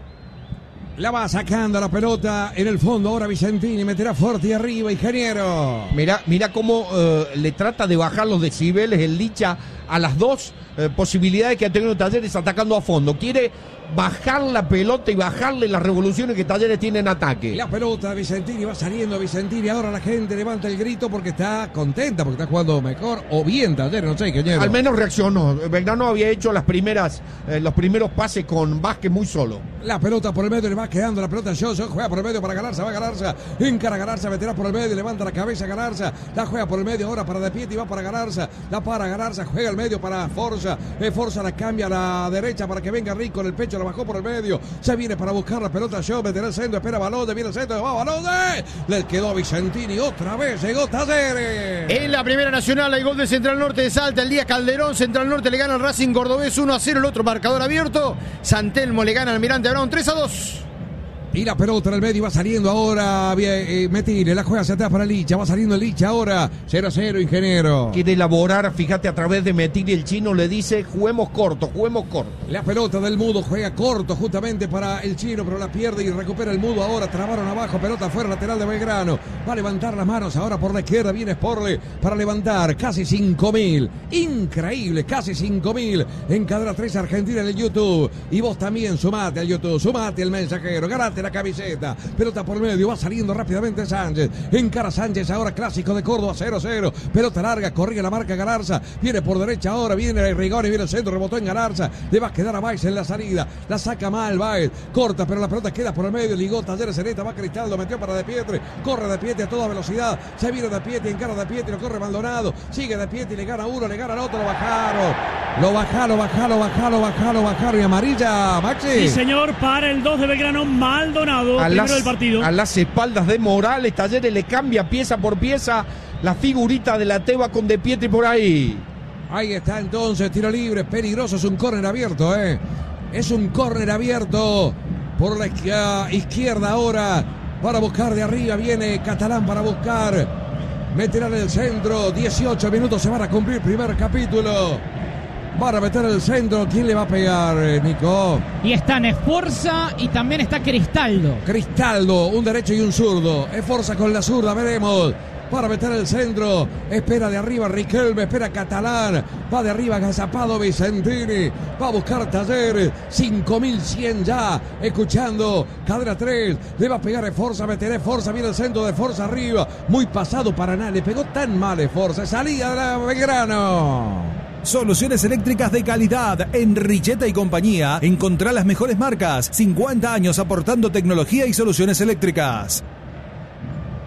Speaker 4: La va sacando la pelota en el fondo. Ahora Vicentini meterá fuerte y arriba, ingeniero.
Speaker 6: Mirá, mirá cómo uh, le trata de bajar los decibeles el Licha a las dos uh, posibilidades que ha tenido Talleres atacando a fondo. Quiere bajar la pelota y bajarle las revoluciones que Talleres tiene en ataque.
Speaker 4: La pelota de Vicentini va saliendo Vicentini. Ahora la gente levanta el grito porque está contenta, porque está jugando mejor o bien Talleres, no sé, ingeniero.
Speaker 6: Al menos reaccionó. Belgrano había hecho las primeras, eh, los primeros pases con Vázquez muy solo.
Speaker 4: La pelota por el medio, le va quedando la pelota. Yo, yo juega por el medio para Galarza, va Galarza, encara Galarza, meterá por el medio, levanta la cabeza Galarza, la juega por el medio ahora para De Pietri, va para Galarza, la para Galarza, juega el medio para Forza, eh, Forza la cambia a la derecha para que venga Rico con el pecho, la bajó por el medio, se viene para buscar la pelota, yo meterá el centro, espera Baloyes, viene el centro, va Baloyes, le quedó a Vicentini, otra vez llegó Talleres.
Speaker 3: En la primera nacional hay gol de Central Norte de Salta, el día Calderón, Central Norte le gana al Racing Cordobés uno a cero, el otro marcador abierto, San Telmo le gana al Almirante Brown tres a dos.
Speaker 4: Y la pelota en el medio va saliendo ahora. Eh, Metile, la juega hacia atrás para Licha. Va saliendo el Licha ahora. cero a cero, ingeniero.
Speaker 6: Quiere elaborar, fíjate, a través de Metile. El chino le dice: juguemos corto, juguemos corto.
Speaker 4: La pelota del Mudo juega corto justamente para el chino, pero la pierde y recupera el Mudo. Ahora trabaron abajo. Pelota fuera, lateral de Belgrano. Va a levantar las manos ahora por la izquierda. Viene Sporle para levantar. Casi cinco mil. Increíble, casi cinco mil. En Cadena tres Argentina en el YouTube. Y vos también sumate al YouTube. Sumate al mensajero. Ganate la camiseta, pelota por medio, va saliendo rápidamente Sánchez, encara Sánchez ahora, clásico de Córdoba, cero a cero, pelota larga, corría la marca Galarza, viene por derecha ahora, viene Rigoni, viene el centro, rebotó en Galarza, le va a quedar a Baez en la salida, la saca mal Baez, corta, pero la pelota queda por el medio, ligó Talleres en esta, va Cristaldo, metió para De Pietri, corre De Pietri a toda velocidad, se viene De Pietri, encara De Pietri, lo corre Maldonado, sigue De Pietri, le gana uno, le gana al otro, lo bajaron, lo bajaron, lo bajaron, lo bajaron, lo bajaron, lo bajaron, y amarilla, Maxi.
Speaker 5: Sí, señor, para el dos de Belgrano, Maldonado,
Speaker 6: a
Speaker 5: primero
Speaker 6: las,
Speaker 5: del partido.
Speaker 6: A las espaldas de Morales, Talleres le cambia pieza por pieza la figurita de la Teba con De Pietri por ahí.
Speaker 4: Ahí está entonces, tiro libre, peligroso, es un córner abierto, eh. Es un córner abierto por la izquierda ahora, para buscar de arriba, viene Catalán para buscar, meterá en el centro, dieciocho minutos se van a cumplir, primer capítulo. Van a meter el centro. ¿Quién le va a pegar, Nico?
Speaker 15: Y están Esforza y también está Cristaldo.
Speaker 4: Cristaldo, un derecho y un zurdo. Esforza con la zurda, veremos. Para meter el centro. Espera de arriba Riquelme, espera Catalán. Va de arriba agazapado Vicentini. Va a buscar Talleres. cinco mil cien ya. Escuchando. Cadena tres. Le va a pegar Esforza. Meterá Esforza. Viene el centro de Esforza arriba. Muy pasado para nada. Le pegó tan mal Esforza. Salida de la Belgrano.
Speaker 2: Soluciones eléctricas de calidad. En Richeta y compañía encontrá las mejores marcas. cincuenta años aportando tecnología y soluciones eléctricas.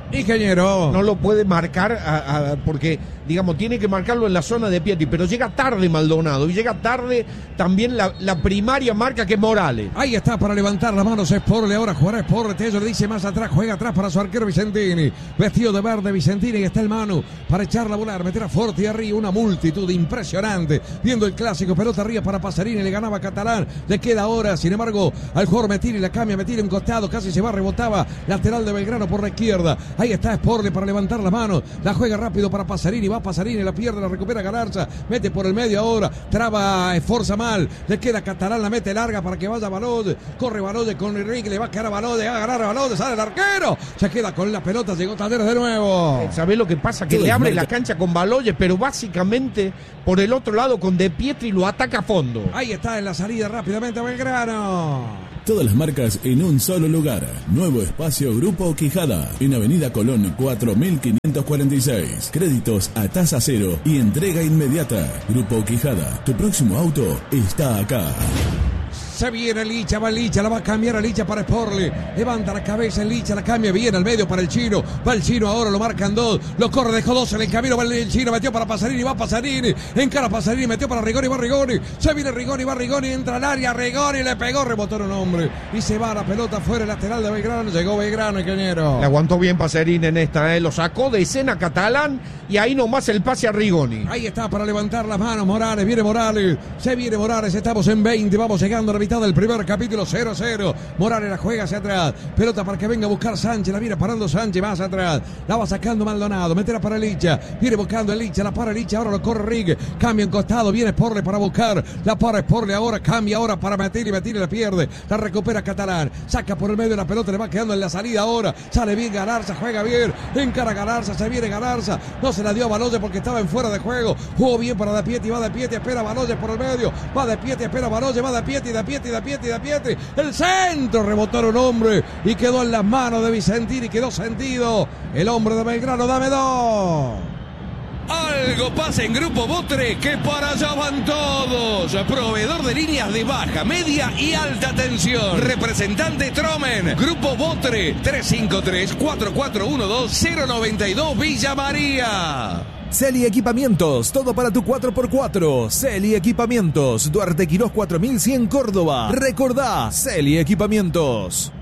Speaker 4: Ingeniero.
Speaker 6: No lo puede marcar a, a, porque, digamos, tiene que marcarlo en la zona de Piatti, pero llega tarde Maldonado y llega tarde también la, la primaria marca que es Morales.
Speaker 4: Ahí está para levantar las manos Sporle, ahora jugará Sporle, Tello le dice más atrás, juega atrás para su arquero Vicentini, vestido de verde Vicentini, y está el Manu para echarla a volar, meter a Forti arriba, una multitud impresionante, viendo el clásico, pelota arriba para Pasarini, le ganaba Catalán, le queda ahora, sin embargo, al jugador Metilli, la cambia, Metilli en costado, casi se va, rebotaba, lateral de Belgrano por la izquierda, ahí está Sporle para levantar las manos, la juega rápido para Pasarini, va Pasarini, la pierde, la recupera Galarza, mete por el medio ahora, traba, esforza mal, le queda Catalán, la mete larga para que vaya Balode, corre Balode con Enrique, le va a quedar a Balode, va a ganar a Balode, sale el arquero, se queda con la pelota, llegó Talleres de nuevo.
Speaker 6: ¿Sabés lo que pasa? Que le abre la cancha con Baloyes, pero básicamente por el otro lado con De Pietri lo ataca a fondo.
Speaker 4: Ahí está en la salida rápidamente a Belgrano.
Speaker 7: Todas las marcas en un solo lugar. Nuevo espacio Grupo Quijada. En Avenida Colón cuatro mil quinientos cuarenta y seis. Créditos a tasa cero y entrega inmediata. Grupo Quijada. Tu próximo auto está acá.
Speaker 4: Se viene Licha, va Licha, la va a cambiar a Licha para Sporle. Levanta la cabeza Licha, la cambia bien al medio para el Chino. Va el Chino ahora, lo marcan dos. Lo corre, dejó dos en el camino. Va el Chino, metió para Pasarini, va Pasarini. Encara Pasarini, metió para Rigoni, va Rigoni. Se viene Rigoni, va Rigoni, entra al área. Rigoni le pegó, rebotó un hombre. Y se va la pelota fuera, el lateral de Belgrano. Llegó Belgrano, ingeniero.
Speaker 6: Le aguantó bien Pasarini en esta, ¿eh? Lo sacó de escena Catalán y ahí nomás el pase a Rigoni.
Speaker 4: Ahí está para levantar las manos Morales. Viene Morales, se viene Morales. Estamos en veinte, vamos llegando a la mitad del primer capítulo, cero a cero. Morales la juega hacia atrás, pelota para que venga a buscar Sánchez, la viene parando Sánchez más atrás, la va sacando Maldonado, meterá para Licha, viene buscando a Licha, la para Licha, ahora lo corre Rigue, cambia en costado, viene Sporle para buscar, la para Sporle ahora, cambia ahora para Metilli, Metilli la pierde, la recupera Catalán, saca por el medio la pelota, le va quedando en la salida ahora, sale bien Galarza, juega bien, encara Galarza, se viene Galarza, no se la dio a Baloyes porque estaba en fuera de juego, jugó bien para De Pietri, va De Pietri, espera a Baloyes por el medio, va De Pietri, espera a Baloyes, va De Pietri, De Pietri, De Pietri, De Pietri, el centro, rebotó un hombre y quedó en las manos de Vicentini, quedó sentido el hombre de Belgrano, dame dos.
Speaker 22: Algo pasa en Grupo Botre que para allá van todos. Proveedor de líneas de baja, media y alta tensión. Representante Tromen. Grupo Botre tres cinco tres, cuatro cuatro uno dos, cero nueve dos Villa María.
Speaker 2: Celi Equipamientos, todo para tu cuatro por cuatro. Celi Equipamientos, Duarte Quirós cuatro mil cien Córdoba. Recordá, Celi Equipamientos.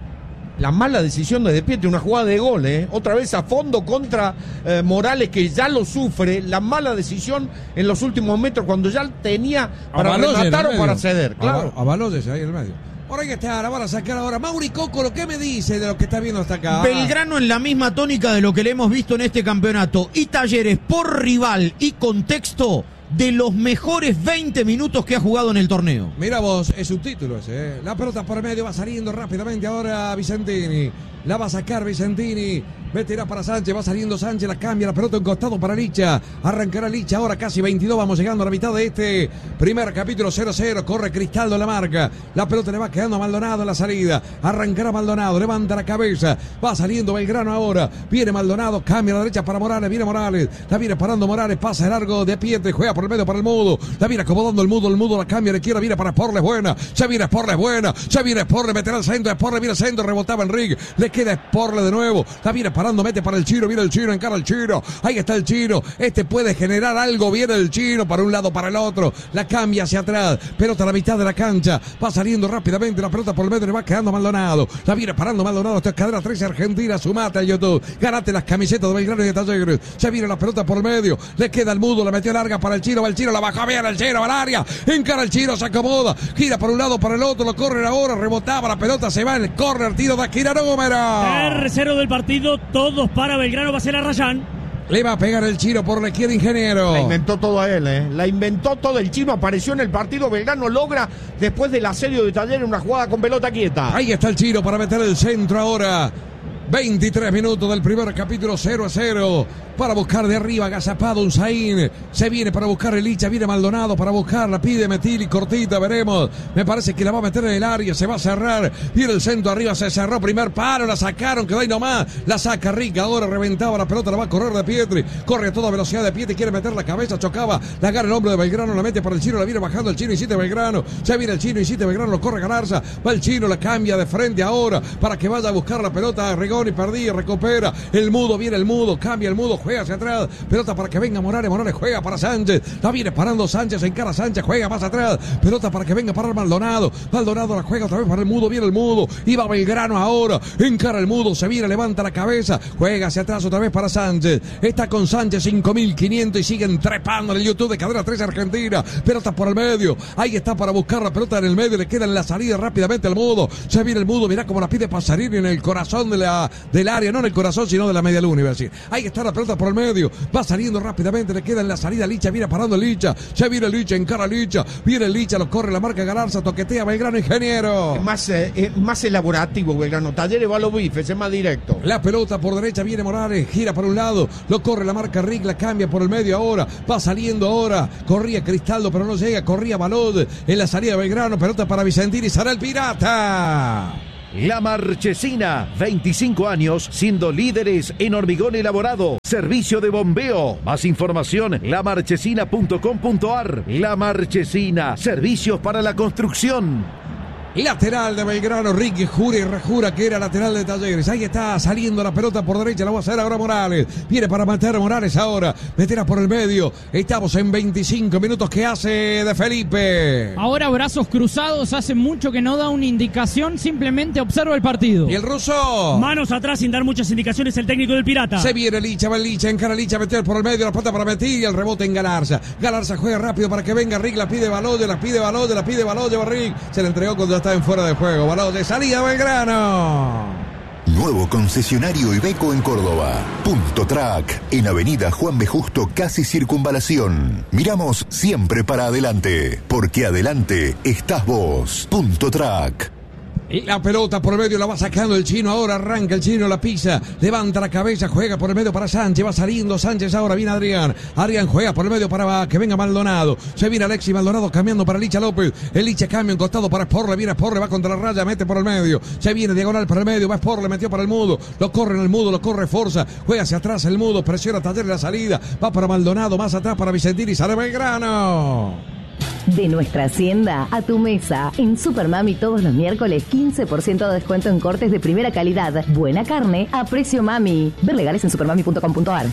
Speaker 6: La mala decisión de De Pietri, una jugada de gol, ¿eh? Otra vez a fondo contra eh, Morales, que ya lo sufre. La mala decisión en los últimos metros, cuando ya tenía para rematar o para ceder. Claro.
Speaker 4: A, a Baloyes ahí en el medio. Ahora hay que estar, van a sacar ahora. Mauri Coco, ¿lo que me dice de lo que está viendo hasta acá?
Speaker 11: Belgrano en la misma tónica de lo que le hemos visto en este campeonato. Y Talleres por rival y contexto de los mejores veinte minutos que ha jugado en el torneo.
Speaker 4: Mira vos, es subtítulo ese, ¿eh? La pelota por el medio va saliendo rápidamente ahora Vicentini. La va a sacar Vicentini. Meterá para Sánchez, va saliendo Sánchez, la cambia, la pelota en costado para Licha. Arrancará Licha ahora casi veintidós, vamos llegando a la mitad de este primer capítulo cero a cero. Corre Cristaldo la marca. La pelota le va quedando a Maldonado en la salida. Arrancará Maldonado, levanta la cabeza. Va saliendo Belgrano ahora. Viene Maldonado, cambia a la derecha para Morales. Viene Morales, la viene parando Morales. Pasa el largo de Pietri, juega por el medio para el Mudo. La viene acomodando el Mudo, el Mudo la cambia a la izquierda. Viene para Sporle, buena. Se viene Sporle, buena. Se viene Sporle, meterá al centro. Sporle viene al centro, rebotaba Enrique. Le queda Sporle de nuevo. La viene parando, mete para el Chino. Viene el Chino, encara el Chino. Ahí está el Chino. Este puede generar algo. Viene el Chino para un lado, para el otro. La cambia hacia atrás. Pelota a la mitad de la cancha. Va saliendo rápidamente. La pelota por el medio le va quedando Maldonado. La viene parando Maldonado. Esta es cadena trece Argentina. Sumate a YouTube. Ganate las camisetas de Belgrano y de Talleres. Se viene la pelota por el medio. Le queda el Mudo. La metió larga para el Chino. Va el Chino. La bajó bien el Chino. Va al área. Encara el Chino. Se acomoda. Gira por un lado, para el otro. Lo corren ahora. Rebotaba. La pelota se va en el córner. Tiro de esquina número.
Speaker 5: R cero del partido. Todos para Belgrano. Va a ser a Rayán.
Speaker 4: Le va a pegar el Chino por la izquierda, ingeniero.
Speaker 6: La inventó todo a él, ¿eh? La inventó todo. El Chino apareció en el partido. Belgrano logra, después del asedio de Talleres, una jugada con pelota quieta.
Speaker 4: Ahí está el Chino para meter el centro ahora. veintitrés minutos del primer capítulo, cero a cero. Para buscar de arriba, agazapado Unzaín. Se viene para buscar el Licha, viene Maldonado para buscarla. Pide Metilli, cortita, veremos. Me parece que la va a meter en el área, se va a cerrar. Viene el centro arriba, se cerró. Primer paro, la sacaron, quedó ahí nomás. La saca Rica, ahora reventaba la pelota, la va a correr de Pietri. Corre a toda velocidad de Pietri, quiere meter la cabeza, chocaba. La agarra el hombre de Belgrano, la mete para el Chino, la viene bajando el Chino, insiste Belgrano. Se viene el Chino, insiste Belgrano, lo corre Galarza. Va el Chino, la cambia de frente ahora para que vaya a buscar la pelota a Rigoni. Rigoni, perdía, recupera. El Mudo, viene el Mudo, cambia el Mudo, juega hacia atrás. Pelota para que venga Morales, Morales juega para Sánchez. La viene parando Sánchez, encara Sánchez, juega más atrás. Pelota para que venga para Maldonado. Maldonado la juega otra vez para el Mudo, viene el Mudo. Y va Belgrano ahora, encara el Mudo, se viene, levanta la cabeza, juega hacia atrás otra vez para Sánchez. Está con Sánchez, cinco mil quinientos y siguen trepando en el YouTube de Cadena tres Argentina. Pelota por el medio, ahí está para buscar la pelota en el medio, le queda en la salida rápidamente al Mudo. Se viene el Mudo, mirá cómo la pide Pasarini en el corazón de la, del área, no en el corazón sino de la media luna, iba a decir. Ahí está la pelota por el medio, va saliendo rápidamente, le queda en la salida Licha, viene parando Licha, se viene Licha, encara Licha, viene Licha, lo corre la marca Galarza, toquetea Belgrano, ingeniero.
Speaker 6: Es más, eh, es más elaborativo Belgrano, Talleres va a los bifes, es más directo.
Speaker 4: La pelota por derecha, viene Morales, gira para un lado, lo corre la marca Rick, la cambia por el medio ahora, va saliendo ahora, corría Cristaldo pero no llega, corría Balod en la salida de Belgrano, pelota para Vicentini, será el Pirata.
Speaker 12: La Marchesina, veinticinco años siendo líderes en hormigón elaborado, servicio de bombeo. Más información, la marchesina punto com punto ar. La Marchesina, servicios para la construcción.
Speaker 4: Lateral de Belgrano, Ricky jura y rejura que era lateral de Talleres. Ahí está saliendo la pelota por derecha, la va a hacer ahora Morales. Viene para meter Morales ahora, meterá por el medio. Estamos en veinticinco minutos, que hace de Felipe.
Speaker 15: Ahora brazos cruzados, hace mucho que no da una indicación, simplemente observa el partido.
Speaker 4: ¿Y el ruso?
Speaker 5: Manos atrás sin dar muchas indicaciones el técnico del Pirata.
Speaker 4: Se viene Licha, va Licha, encara Licha, meter por el medio, la pelota para meter y el rebote en Galarza. Galarza juega rápido para que venga Rick, la pide Baloye, la pide Baloye, la pide Baloye, va Rick. Se le entregó cuando está en fuera de juego. Baloye, salida Belgrano.
Speaker 14: Nuevo concesionario Iveco en Córdoba. Punto Track, en Avenida Juan B. Justo, casi Circunvalación. Miramos siempre para adelante, porque adelante estás vos. Punto Track.
Speaker 4: Y la pelota por el medio la va sacando el Chino, ahora arranca el Chino, la pisa, levanta la cabeza, juega por el medio para Sánchez, va saliendo Sánchez, ahora viene Adrián, Adrián juega por el medio para que venga Maldonado, se viene Alexis Maldonado cambiando para Licha López, el Licha cambia en costado para Sporle, viene Sporle, va contra la raya, mete por el medio, se viene diagonal por el medio, va Sporle, metió para el Mudo, lo corre en el Mudo, lo corre Forza, juega hacia atrás el Mudo, presiona Talleres la salida, va para Maldonado, más atrás para Vicentini, sale Belgrano.
Speaker 9: De nuestra hacienda a tu mesa. En Supermami todos los miércoles quince por ciento de descuento en cortes de primera calidad. Buena carne a precio mami. Ver legales en supermami punto com punto ar.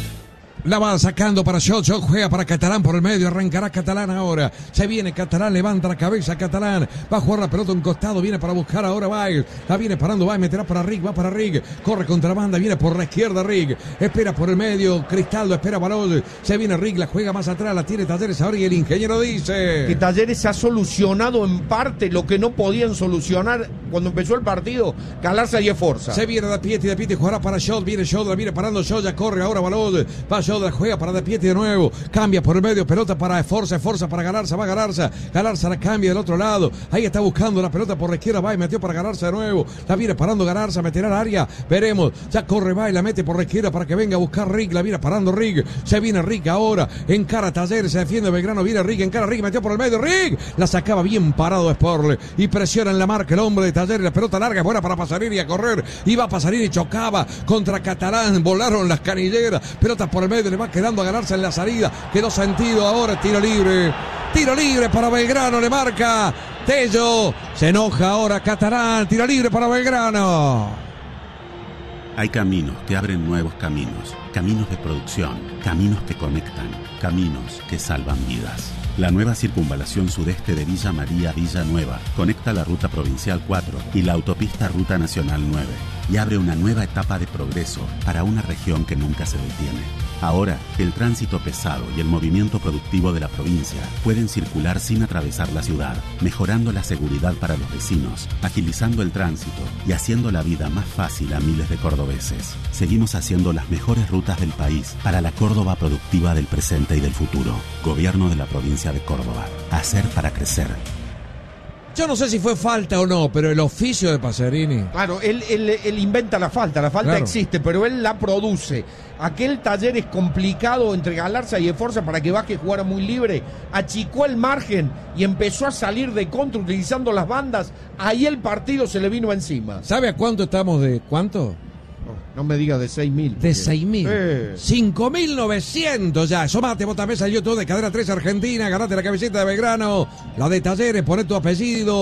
Speaker 4: La va sacando para Shot, Shot juega para Catalán por el medio, arrancará Catalán ahora, se viene Catalán, levanta la cabeza Catalán, va a jugar la pelota a un costado, viene para buscar ahora Baez, la viene parando Baez, meterá para Rick, va para Rick, corre contra banda, viene por la izquierda Rick, espera por el medio, Cristaldo, espera Baloy, se viene Rick, la juega más atrás, la tiene Talleres ahora y el ingeniero dice
Speaker 6: que Talleres ha solucionado en parte lo que no podían solucionar cuando empezó el partido, Galarza y Esforza.
Speaker 4: Se viene De Pieti, De Pieti jugará para Shot, viene Shot, la viene parando Shot, ya corre ahora Baloy, va Shot, la juega para De Pieti de nuevo, cambia por el medio, pelota para Esforza, Esforza para Galarza, va Galarza, Galarza la cambia del otro lado, ahí está buscando la pelota por la izquierda, va y metió para Galarza de nuevo, la viene parando Galarza, meterá al área, veremos, ya corre, va y la mete por la izquierda para que venga a buscar Rick, la viene parando Rick, se viene Rick ahora, encara Talleres, se defiende Belgrano, viene Rick, encara Rick, metió por el medio, Rick, la sacaba bien parado Sporle, y presiona en la marca el hombre de Talleres, la pelota larga, buena para Pasarini a correr, iba Pasarini, chocaba contra Catalán, volaron las canilleras, pelota por el medio, le va quedando a Galarza en la salida, quedó sentido ahora, tiro libre, tiro libre para Belgrano, le marca Tello, se enoja ahora Catalán, tiro libre para Belgrano.
Speaker 13: Hay caminos que abren nuevos caminos, caminos de producción, caminos que conectan, caminos que salvan vidas. La nueva circunvalación sudeste de Villa María Villanueva conecta la ruta provincial cuatro y la autopista ruta nacional nueve y abre una nueva etapa de progreso para una región que nunca se detiene. Ahora, el tránsito pesado y el movimiento productivo de la provincia pueden circular sin atravesar la ciudad, mejorando la seguridad para los vecinos, agilizando el tránsito y haciendo la vida más fácil a miles de cordobeses. Seguimos haciendo las mejores rutas del país para la Córdoba productiva del presente y del futuro. Gobierno de la provincia de Córdoba. Hacer para crecer.
Speaker 4: Yo no sé si fue falta o no, pero el oficio de Pasarini.
Speaker 6: Claro, él, él, él inventa la falta, la falta claro. existe, pero él la produce. Aquel taller es complicado entre Galarza y Esforza para que Vázquez jugara muy libre. Achicó el margen y empezó a salir de contra utilizando las bandas. Ahí el partido se le vino encima.
Speaker 4: ¿Sabe a cuánto estamos de cuánto?
Speaker 6: No me digas de seis mil.
Speaker 4: De seis mil. Eh. cinco mil novecientos ya. Somate, vos también al YouTube de Cadena tres Argentina. Ganate la camiseta de Belgrano. La de Talleres, poné tu apellido.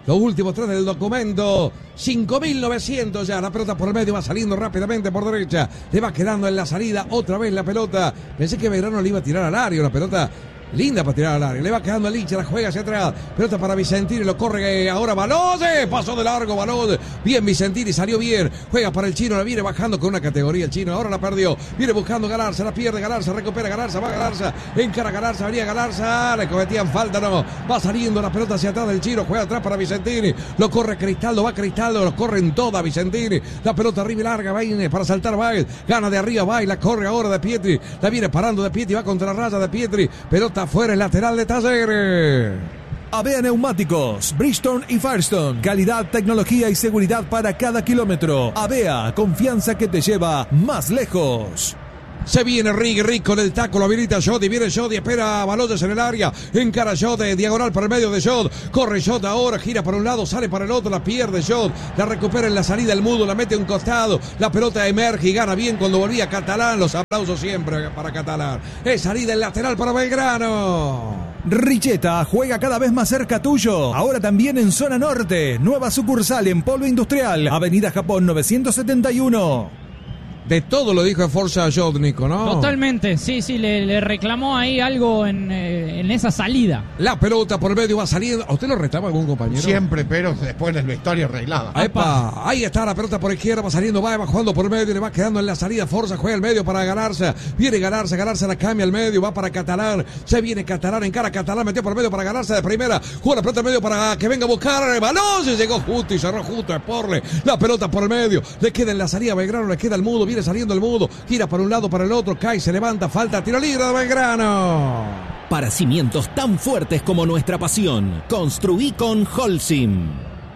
Speaker 4: Los últimos tres del documento. cinco mil novecientos ya. La pelota por el medio va saliendo rápidamente por derecha. Le va quedando en la salida otra vez la pelota. Pensé que Belgrano le iba a tirar al área. La pelota linda para tirar al área. Le va quedando el hincha, la juega hacia atrás. Pelota para Vicentini, lo corre ahora Balode. Pasó de largo Balode. Bien Vicentini, salió bien. Juega para el chino, la viene bajando con una categoría el chino. Ahora la perdió. Viene buscando Galarza, la pierde Galarza, recupera Galarza, va Galarza. Encara Galarza, venía Galarza. Le cometían falta, no. Va saliendo la pelota hacia atrás del chino. Juega atrás para Vicentini. Lo corre Cristaldo, va Cristaldo. Lo corre en toda Vicentini. La pelota arriba y larga. Va para saltar Baez. Gana de arriba Baez. La corre ahora de Pietri. La viene parando de Pietri. Va contra la raya de Pietri. Pelota afuera, el lateral de Talleres.
Speaker 2: Avea Neumáticos, Bridgestone y Firestone. Calidad, tecnología y seguridad para cada kilómetro. Avea, confianza que te lleva más lejos.
Speaker 4: Se viene Rig, Rig con el taco, lo habilita Jody, viene Jody, espera a Baloyes en el área, encara Jody, diagonal para el medio de Jod, corre Jod ahora, gira para un lado, sale para el otro, la pierde Jod, la recupera en la salida el mudo, la mete a un costado, la pelota emerge y gana bien cuando volvía Catalán, los aplausos siempre para Catalán, es salida el lateral para Belgrano.
Speaker 2: Richeta juega cada vez más cerca tuyo. Ahora también en zona norte. Nueva sucursal en Polo Industrial, Avenida Japón novecientos setenta y uno.
Speaker 4: De todo lo dijo Forza Jodnico, ¿no?
Speaker 15: Totalmente, sí, sí, le, le reclamó ahí algo en, eh, en esa salida.
Speaker 4: La pelota por medio va saliendo. ¿A usted lo retaba algún compañero?
Speaker 6: Siempre, pero después en el vestuario arreglada.
Speaker 4: ¡Epa! Ahí está la pelota por izquierda, va saliendo, va, va jugando por medio, le va quedando en la salida. Forza juega el medio para Galarza. Viene Galarza, Galarza la cambia al medio, va para Catalán. Se viene Catalán, encara Catalán, metió por medio para Galarza de primera. Juega la pelota al medio para que venga a buscar el balón. Se llegó justo y cerró justo a Porle. La pelota por el medio, le queda en la salida a Belgrano, le queda el mudo. Viene saliendo el mudo, gira para un lado, para el otro, cae, se levanta, falta, tiro libre de Belgrano.
Speaker 8: Para cimientos tan fuertes como nuestra pasión, construí con Holcim.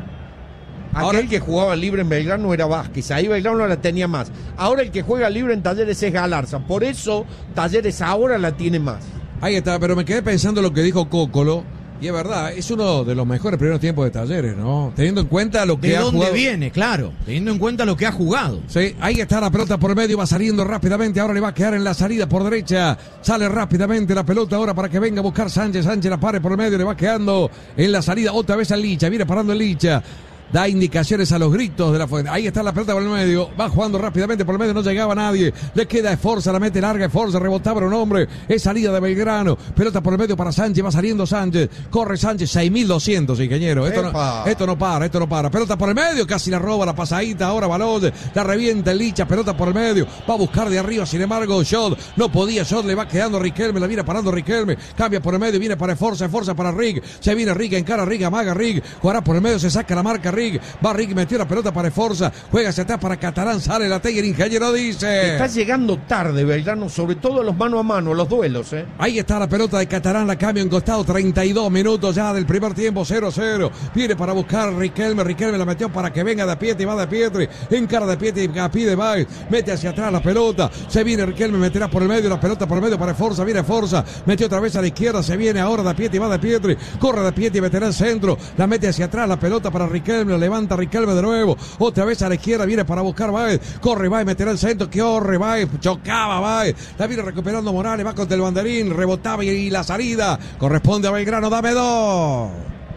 Speaker 6: Aquel
Speaker 4: Ahora,
Speaker 6: que jugaba libre en Belgrano era Vázquez, ahí Belgrano la tenía más. Ahora el que juega libre en Talleres es Galarza, por eso Talleres ahora la tiene más.
Speaker 4: Ahí está, pero me quedé pensando lo que dijo Cócolo. Y es verdad, es uno de los mejores primeros tiempos de Talleres, ¿no? Teniendo en cuenta lo que
Speaker 11: ¿De
Speaker 4: ha
Speaker 11: dónde
Speaker 4: jugado.
Speaker 11: viene? Claro, teniendo en cuenta lo que ha jugado.
Speaker 4: Sí, ahí está la pelota por medio, va saliendo rápidamente, ahora le va a quedar en la salida por derecha, sale rápidamente la pelota ahora para que venga a buscar Sánchez, Sánchez la pare por medio, le va quedando en la salida otra vez al Licha, viene parando el Licha. Da indicaciones a los gritos de la fuente. Ahí está la pelota por el medio. Va jugando rápidamente por el medio. No llegaba nadie. Le queda Esforza. La mete larga. Esforza. Rebotaba un hombre. Es salida de Belgrano. Pelota por el medio para Sánchez. Va saliendo Sánchez. Corre Sánchez. seis mil doscientos, ingeniero. Esto no, esto no para. Esto no para. Pelota por el medio. Casi la roba. La pasadita. Ahora Balón. La revienta el Licha. Pelota por el medio. Va a buscar de arriba. Sin embargo, Shot. No podía. Shot le va quedando Riquelme. La viene parando Riquelme. Cambia por el medio. Viene para Esforza. Esforza para Rig. Se viene Rig. Encara Rig. Amaga Rig. Jugará por el medio. Se saca la marca Rig. Va Rig. Metió la pelota para Esforza, juega hacia atrás para Catalán, sale la Teller, ingeniero dice.
Speaker 6: Está llegando tarde Belgrano, sobre todo los mano a mano, los duelos, ¿eh?
Speaker 4: Ahí está la pelota de Catalán, la cambio en costado, treinta y dos minutos ya del primer tiempo, cero a cero. Viene para buscar Riquelme, Riquelme la metió para que venga de Pietri, va de Pietri, encara de Pietri, pide Baez, mete hacia atrás la pelota, se viene Riquelme, meterá por el medio, la pelota por el medio para Esforza, viene Esforza, metió otra vez a la izquierda, se viene ahora de Pietri, va de Pietri, corre de Pietri, meterá el centro, la mete hacia atrás, la pelota para Riquelme, levanta Riquelme de nuevo, otra vez a la izquierda, viene para buscar Baez, corre Baez, meterá el centro, que corre Baez, chocaba Baez, la viene recuperando Morales, va contra el banderín, rebotaba y, y la salida corresponde a Belgrano, dame dos.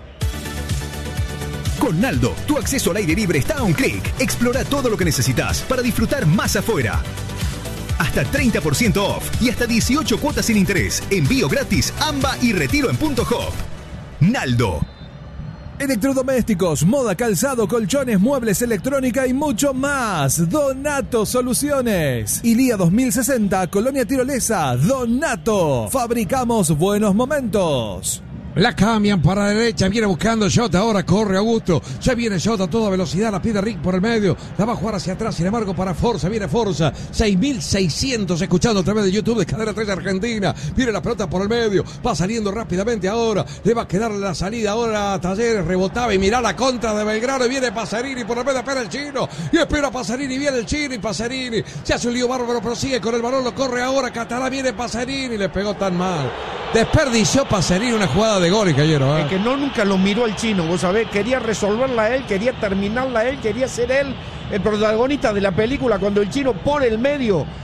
Speaker 16: Con Naldo, tu acceso al aire libre está a un clic. Explora todo lo que necesitas para disfrutar más afuera. Hasta treinta por ciento off y hasta dieciocho cuotas sin interés. Envío gratis, AMBA y retiro en punto hop. Naldo.
Speaker 2: Electrodomésticos, moda, calzado, colchones, muebles, electrónica y mucho más. Donato Soluciones. Ilía dos mil sesenta, Colonia Tirolesa. Donato. Fabricamos buenos momentos.
Speaker 4: La cambian para la derecha, viene buscando Jota, ahora corre Augusto, ya viene Jota a toda velocidad, la pide Rick por el medio, la va a jugar hacia atrás, sin embargo para Forza, viene Forza, seis mil seiscientos escuchando a través de YouTube de Cadena tres Argentina, viene la pelota por el medio, va saliendo rápidamente ahora, le va a quedar la salida ahora a Talleres, rebotaba y mirá la contra de Belgrano, y viene Pasarini por el medio, espera el chino, y espera Pasarini, viene el chino y Pasarini, se hace un lío bárbaro, pero sigue con el balón, lo corre ahora, Catalá, viene Pasarini, le pegó tan mal, desperdició Pasarini una jugada de gol, ingeniero, ¿eh?
Speaker 6: Es que no nunca lo miró el chino, vos sabés, quería resolverla él, quería terminarla él, quería ser él el protagonista de la película cuando el chino por el medio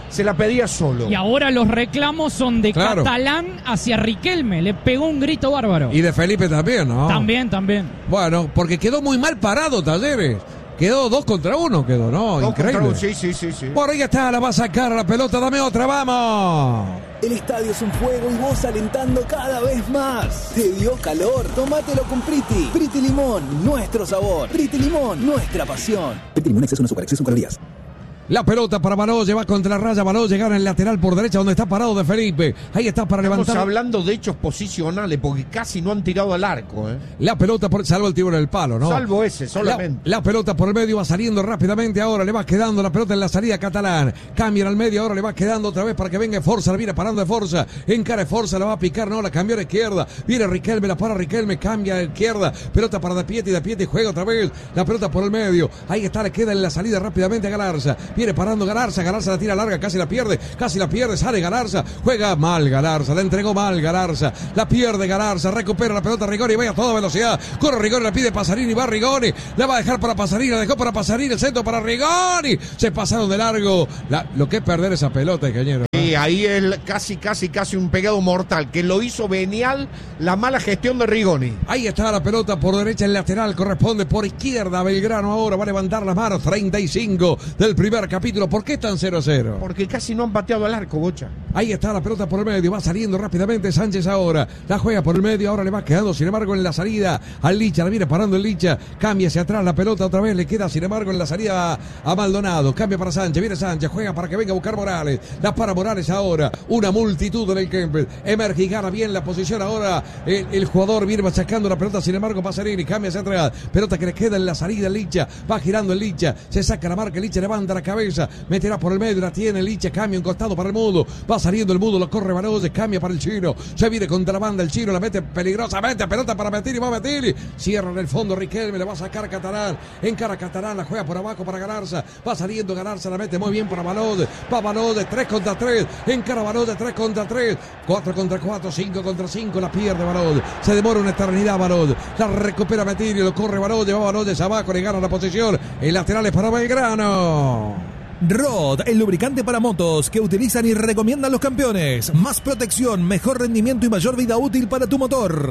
Speaker 6: se la pedía solo.
Speaker 15: Y ahora los reclamos son de
Speaker 4: Claro.
Speaker 15: Catalán hacia Riquelme. Le pegó un grito bárbaro.
Speaker 4: Y de Felipe también, ¿no?
Speaker 15: También, también.
Speaker 4: Bueno, porque quedó muy mal parado Talleres. Quedó dos contra uno, quedó, ¿no?
Speaker 6: Dos
Speaker 4: Increíble.
Speaker 6: contra uno, sí, sí, sí, sí.
Speaker 4: Por ahí está, la va a sacar la pelota, dame otra, vamos.
Speaker 17: El estadio es un fuego y vos alentando cada vez más. ¿Te dio calor? Tómatelo con Priti. Priti Limón, nuestro sabor. Priti Limón, nuestra pasión. Priti Limón, exceso de azúcar, exceso en calorías.
Speaker 4: La pelota para Baloye, va contra la raya, Baloye gana el lateral por derecha donde está parado de Felipe. Ahí está para
Speaker 6: Estamos
Speaker 4: levantar.
Speaker 6: hablando de hechos posicionales porque casi no han tirado al arco, ¿eh?
Speaker 4: La pelota, por, salvo el tiro en el palo, ¿no?
Speaker 6: Salvo ese, solamente.
Speaker 4: La, la pelota por el medio va saliendo rápidamente ahora, le va quedando la pelota en la salida Catalán. Cambia al medio, ahora le va quedando otra vez para que venga Forza, la viene parando de Forza. Encara Forza, la va a picar, no, la cambió a la izquierda. Viene Riquelme, la para Riquelme, cambia a la izquierda. Pelota para De Pieti, De Pieti juega otra vez. La pelota por el medio. Ahí está, le queda en la salida rápidamente a Galarza. Viene parando Galarza. Galarza la tira larga, casi la pierde, casi la pierde, sale Galarza, juega mal Galarza, la entregó mal Galarza, la pierde Galarza, recupera la pelota Rigoni, vaya a toda velocidad, corre Rigoni, la pide Pasarini, va Rigoni, la va a dejar para Pasarini, la dejó para Pasarini, el centro para Rigoni, se pasaron de largo, la, lo que es perder esa pelota, ingeniero.
Speaker 6: Y ahí el casi, casi, casi un pegado mortal, que lo hizo venial la mala gestión de Rigoni.
Speaker 4: Ahí está la pelota por derecha, el lateral corresponde por izquierda, Belgrano ahora va a levantar las manos, treinta y cinco del primer capítulo, ¿por qué están cero a cero?
Speaker 6: Porque casi no han pateado al arco, Bocha.
Speaker 4: Ahí está la pelota por el medio, va saliendo rápidamente Sánchez ahora, la juega por el medio, ahora le va quedando sin embargo en la salida al Licha, la viene parando el Licha, cambia hacia atrás la pelota otra vez, le queda sin embargo en la salida a Maldonado, cambia para Sánchez, viene Sánchez, juega para que venga a buscar Morales, la para Morales ahora, una multitud en el Kempes, emerge y gana bien la posición ahora, el, el jugador viene sacando la pelota, sin embargo Pasarini, cambia hacia atrás, pelota que le queda en la salida el Licha, va girando el Licha, se saca la marca, el Licha levanta la cabeza, meterá por el medio, la tiene el Licha, cambia un costado para el Mudo, va saliendo el Mudo, lo corre Baloye, cambia para el Chino, se viene contra la banda el Chino, la mete peligrosamente, pelota para Mettini, va Mettini, cierra en el fondo Riquelme, le va a sacar Catalán, encara Catalán, la juega por abajo para Galarza, va saliendo Galarza, la mete muy bien para Baloye, va Baloye, tres contra tres, encara Baloye, tres contra tres, cuatro contra cuatro, cinco contra cinco, la pierde Baloye, se demora una eternidad Baloye, la recupera Mettini, lo corre Baloye, va Baloye, se abajo, le gana la posición, el lateral es para Belgrano.
Speaker 2: Rod, el lubricante para motos que utilizan y recomiendan los campeones. Más protección, mejor rendimiento y mayor vida útil para tu motor.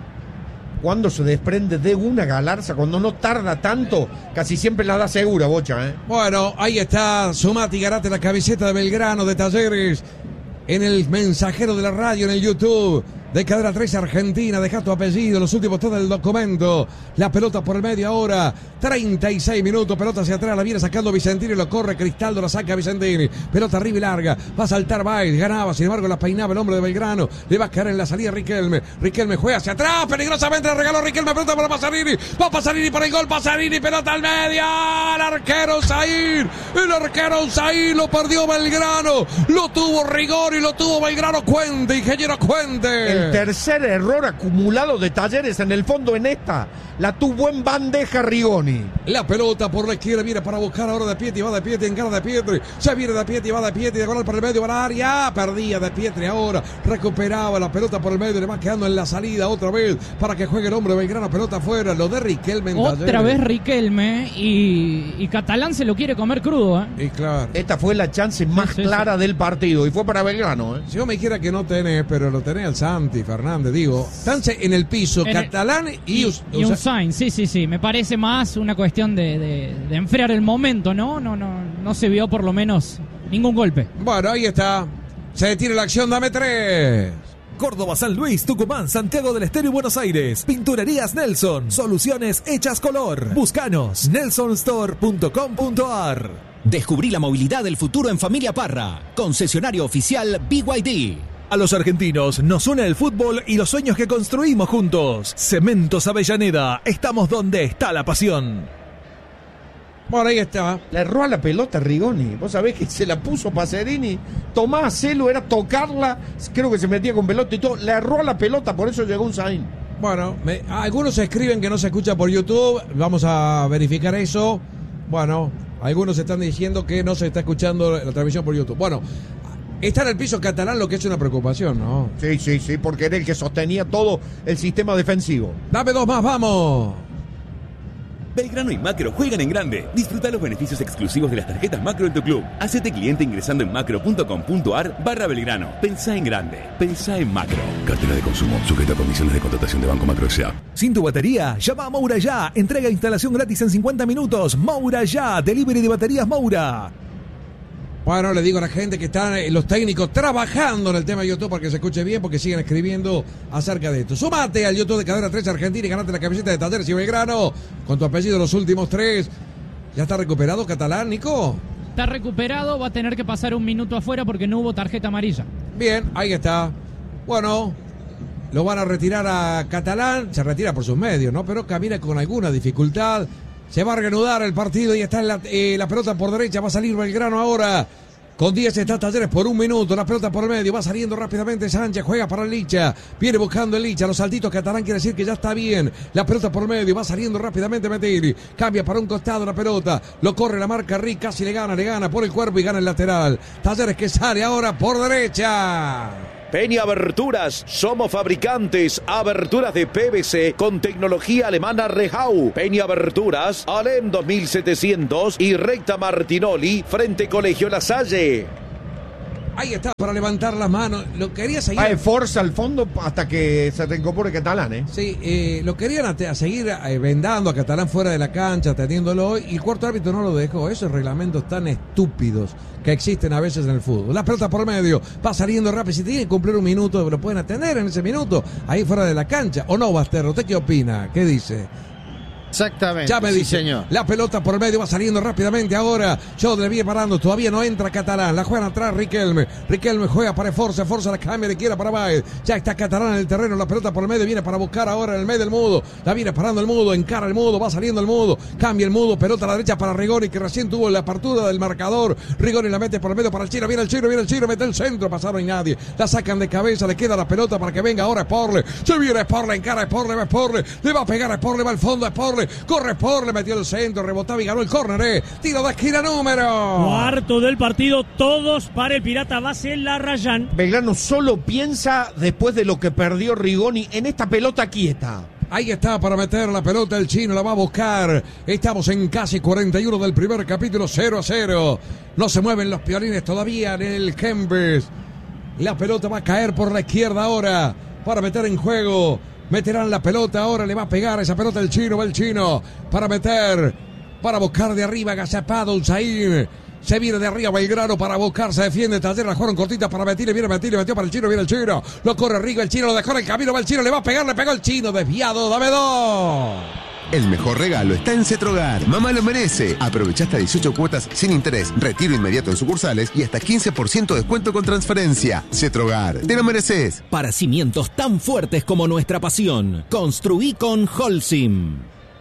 Speaker 6: Cuando se desprende de una Galarza, cuando no tarda tanto, casi siempre la da segura, Bocha, ¿eh?
Speaker 4: Bueno, ahí está Sumati Garate, la camiseta de Belgrano de Talleres, en el mensajero de la radio, en el YouTube. De Cadena tres Argentina, deja tu apellido, los últimos tres del documento. La pelota por el medio ahora, treinta y seis minutos, pelota hacia atrás, la viene sacando Vicentini, lo corre Cristaldo, la saca Vicentini. Pelota arriba y larga, va a saltar Baez, ganaba, sin embargo la peinaba el hombre de Belgrano, le va a caer en la salida Riquelme. Riquelme juega hacia atrás, peligrosamente la regaló Riquelme, pelota para Pasarini, va Pasarini para el gol, Pasarini, pelota al medio, el arquero Zahir, el arquero Zahir lo perdió Belgrano, lo tuvo Rigori, lo tuvo Belgrano, Cuente, ingeniero Cuente.
Speaker 6: El tercer error acumulado de Talleres en el fondo en esta. La tuvo en bandeja Rigoni.
Speaker 4: La pelota por la izquierda viene para buscar ahora De Pietri, va De Pietri, encara De Pietri, se viene De Pietri, va De Pietri, de gol para el medio, para la área, perdía De Pietri ahora, recuperaba la pelota por el medio, le va quedando en la salida otra vez para que juegue el hombre de Belgrano, pelota afuera, lo de Riquelme en
Speaker 15: Otra
Speaker 4: Talleres.
Speaker 15: vez Riquelme y, y Catalán se lo quiere comer crudo, ¿eh?
Speaker 4: Y claro.
Speaker 6: Esta fue la chance más
Speaker 15: Sí, sí,
Speaker 6: clara del partido y fue para Belgrano, ¿eh?
Speaker 4: Si yo me dijera que no tenés, pero lo tenés al Santi Fernández, digo, Sanse en el piso,
Speaker 15: En el-
Speaker 4: Catalán y,
Speaker 15: Y, y un sign, sí, sí, sí. Me parece más una cuestión de, de, de enfriar el momento, ¿no? No, no, no se vio por lo menos ningún golpe.
Speaker 4: Bueno, ahí está. Se detiene la acción, dame tres.
Speaker 2: Córdoba, San Luis, Tucumán, Santiago del Estero y Buenos Aires. Pinturerías Nelson. Soluciones hechas color. Búscanos. nelson store punto com punto a r.
Speaker 21: Descubrí la movilidad del futuro en Familia Parra. Concesionario oficial B Y D.
Speaker 2: A los argentinos nos une el fútbol y los sueños que construimos juntos. Cementos Avellaneda. Estamos donde está la pasión.
Speaker 4: Bueno, ahí está.
Speaker 6: Le erró a la pelota Rigoni. Vos sabés que se la puso Pasarini. Tomás Celo era tocarla. Creo que se metía con pelota y todo. Le erró a la pelota, por eso llegó un Zain.
Speaker 4: Bueno, me, algunos escriben que no se escucha por YouTube. Vamos a verificar eso. Bueno, algunos están diciendo que no se está escuchando la transmisión por YouTube. Bueno, está en el piso Catalán, lo que es una preocupación, ¿no?
Speaker 6: Sí, sí, sí, porque era el que sostenía todo el sistema defensivo.
Speaker 4: Dame dos más, vamos.
Speaker 1: Belgrano y Macro juegan en grande. Disfruta los beneficios exclusivos de las tarjetas Macro en tu club. Hacete cliente ingresando en macro.com.ar barra Belgrano. Pensá en grande. Pensá en Macro.
Speaker 10: Cartera de consumo. Sujeta a condiciones de contratación de Banco Macro S A.
Speaker 2: Sin tu batería, llama a Moura Ya. Entrega e instalación gratis en cincuenta minutos. Moura Ya. Delivery de baterías Moura.
Speaker 4: Bueno, le digo a la gente que están eh, los técnicos trabajando en el tema de YouTube para que se escuche bien, porque siguen escribiendo acerca de esto. Sumate al YouTube de Cadena tres Argentina y ganate la camiseta de Talleres y Belgrano con tu apellido los últimos tres. ¿Ya está recuperado Catalán, Nico?
Speaker 15: Está recuperado, va a tener que pasar un minuto afuera porque no hubo tarjeta amarilla.
Speaker 4: Bien, ahí está. Bueno, lo van a retirar a Catalán, se retira por sus medios, ¿no? Pero camina con alguna dificultad. Se va a reanudar el partido y está en la, eh, la pelota por derecha. Va a salir Belgrano ahora. Con diez está Talleres por un minuto. La pelota por el medio. Va saliendo rápidamente Sánchez. Juega para el Licha. Viene buscando el Licha. Los saltitos Catalán quiere decir que ya está bien. La pelota por el medio. Va saliendo rápidamente Metelli. Cambia para un costado la pelota. Lo corre la marca Rick. Casi le gana. Le gana por el cuerpo y gana el lateral. Talleres que sale ahora por derecha.
Speaker 12: Peña Aberturas, somos fabricantes, aberturas de P V C con tecnología alemana Rehau. Peña Aberturas, Alem dos mil setecientos y recta Martinoli, frente Colegio La Salle.
Speaker 4: Ahí está, para levantar las manos. Lo quería seguir.
Speaker 6: Ah, forza al fondo hasta que se reincorpore Catalán, ¿eh?
Speaker 4: Sí, eh, lo querían a, a seguir eh, vendando a Catalán fuera de la cancha, atendiéndolo, y el cuarto árbitro no lo dejó. Esos reglamentos tan estúpidos que existen a veces en el fútbol. La pelota por medio, va saliendo rápido. Si tiene que cumplir un minuto, lo pueden atender en ese minuto, ahí fuera de la cancha. ¿O no, Basterro? ¿Usted qué opina? ¿Qué dice?
Speaker 3: Exactamente.
Speaker 4: Ya me
Speaker 3: sí,
Speaker 4: dice,
Speaker 3: señor.
Speaker 4: La pelota por el medio va saliendo rápidamente ahora. Jodre viene parando, todavía no entra Catalán. La juegan atrás Riquelme. Riquelme juega para Forza, Forza la cambia de quiera para Baez. Ya está Catalán en el terreno, la pelota por el medio viene para buscar ahora en el medio del Mudo. La viene parando el Mudo, encara el Mudo, va saliendo el Mudo. Cambia el Mudo, pelota a la derecha para Rigoni, que recién tuvo la apertura del marcador. Rigoni la mete por el medio para el Chino, viene el Chino, viene el Chino, mete el centro, pasaron y nadie. La sacan de cabeza, le queda la pelota para que venga ahora Sporle. Se viene Sporle, encara Sporle, va Sporle. Le va a pegar a Sporle, va al fondo a Sporle. Corre Sporle. Le metió el centro, rebotaba y ganó el córner, eh. Tiro de esquina número.
Speaker 5: Cuarto del partido, todos para el Pirata base Larrayán.
Speaker 6: Belgrano solo piensa después de lo que perdió Rigoni en esta pelota quieta.
Speaker 4: Ahí está para meter la pelota el Chino, la va a buscar. Estamos en casi cuarenta y uno del primer capítulo, cero a cero. No se mueven los piolines todavía en el Kempes. La pelota va a caer por la izquierda ahora para meter en juego. Meterán la pelota, ahora le va a pegar esa pelota el Chino, va el Chino para meter, para buscar de arriba, agazapado Usain. Se viene de arriba Belgrano para buscar, se defiende Talleres, la jugaron cortita para Metilli, viene Metilli, metió para el Chino, viene el Chino, lo corre arriba el Chino, lo dejó en el camino, va el Chino, le va a pegar, le pegó el Chino, desviado, dame dos.
Speaker 18: El mejor regalo está en Cetrogar. Mamá lo merece. Aprovecha hasta dieciocho cuotas sin interés, retiro inmediato en sucursales y hasta quince por ciento de descuento con transferencia. Cetrogar, te lo mereces.
Speaker 21: Para cimientos tan fuertes como nuestra pasión, construí con Holcim.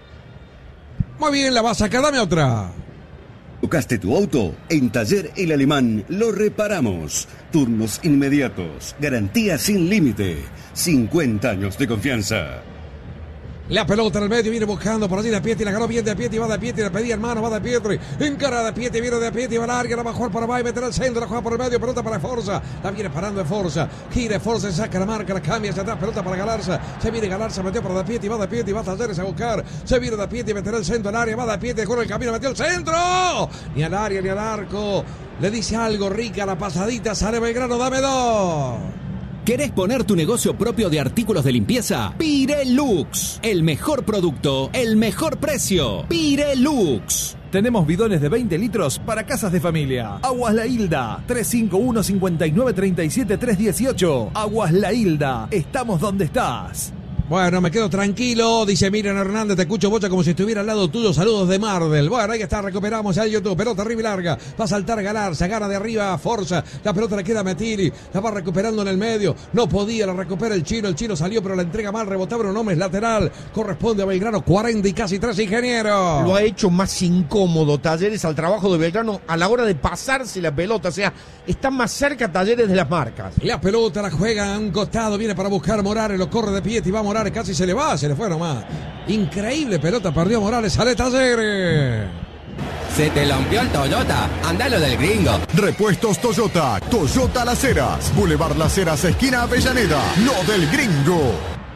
Speaker 4: Muy bien, la va a sacar, dame otra.
Speaker 23: ¿Tocaste tu auto? En Taller El Alemán lo reparamos. Turnos inmediatos, garantía sin límite, cincuenta años de confianza.
Speaker 4: La pelota en el medio, viene buscando por allí de Pietri, la ganó bien de Pietri, va de Pietri, le pedía hermano, va de Pietri, encara de Pietri, viene de Pietri, va larga, la va a jugar para Bay, meterá el centro, la juega por el medio, pelota para Forza, la viene parando de Forza, gira Forza, saca la marca, la cambia hacia atrás, pelota para Galarza, se viene Galarza, metió para de Pietri, va de Pietri, va a Talleres a buscar, se viene de Pietri, meterá el centro al área, va de Pietri, corre el camino, metió el centro, ni al área, ni al arco, le dice algo rica, la pasadita, sale Belgrano, dame dos.
Speaker 21: ¿Querés poner tu negocio propio de artículos de limpieza? Pirelux. El mejor producto, el mejor precio. Pirelux.
Speaker 2: Tenemos bidones de veinte litros para casas de familia. Aguas La Hilda, tres cinco uno, cinco nueve tres siete, tres uno ocho. Aguas La Hilda, estamos donde estás.
Speaker 4: Bueno, me quedo tranquilo, dice Miriam Hernández, te escucho, Bocha, como si estuviera al lado tuyo, saludos de Mardel. Bueno, ahí está, recuperamos al YouTube, pelota arriba y larga, va a saltar Galarza, gana de arriba, Forza, la pelota le queda a Metilli, la va recuperando en el medio, no podía, la recupera el Chino, el Chino salió, pero la entrega mal, rebotaba un hombre, es lateral, corresponde a Belgrano, cuarenta y casi tres, ingeniero.
Speaker 6: Lo ha hecho más incómodo Talleres al trabajo de Belgrano a la hora de pasarse la pelota, o sea, está más cerca Talleres de las marcas.
Speaker 4: La pelota la juega a un costado, viene para buscar Morales, lo corre de pie y va Morales. Casi se le va, se le fue nomás. Increíble pelota, perdió Morales, sale Talleres.
Speaker 24: Se te lampió el Toyota, andalo del gringo.
Speaker 25: Repuestos Toyota, Toyota Las Heras, Boulevard Las Heras, esquina Avellaneda, lo del gringo.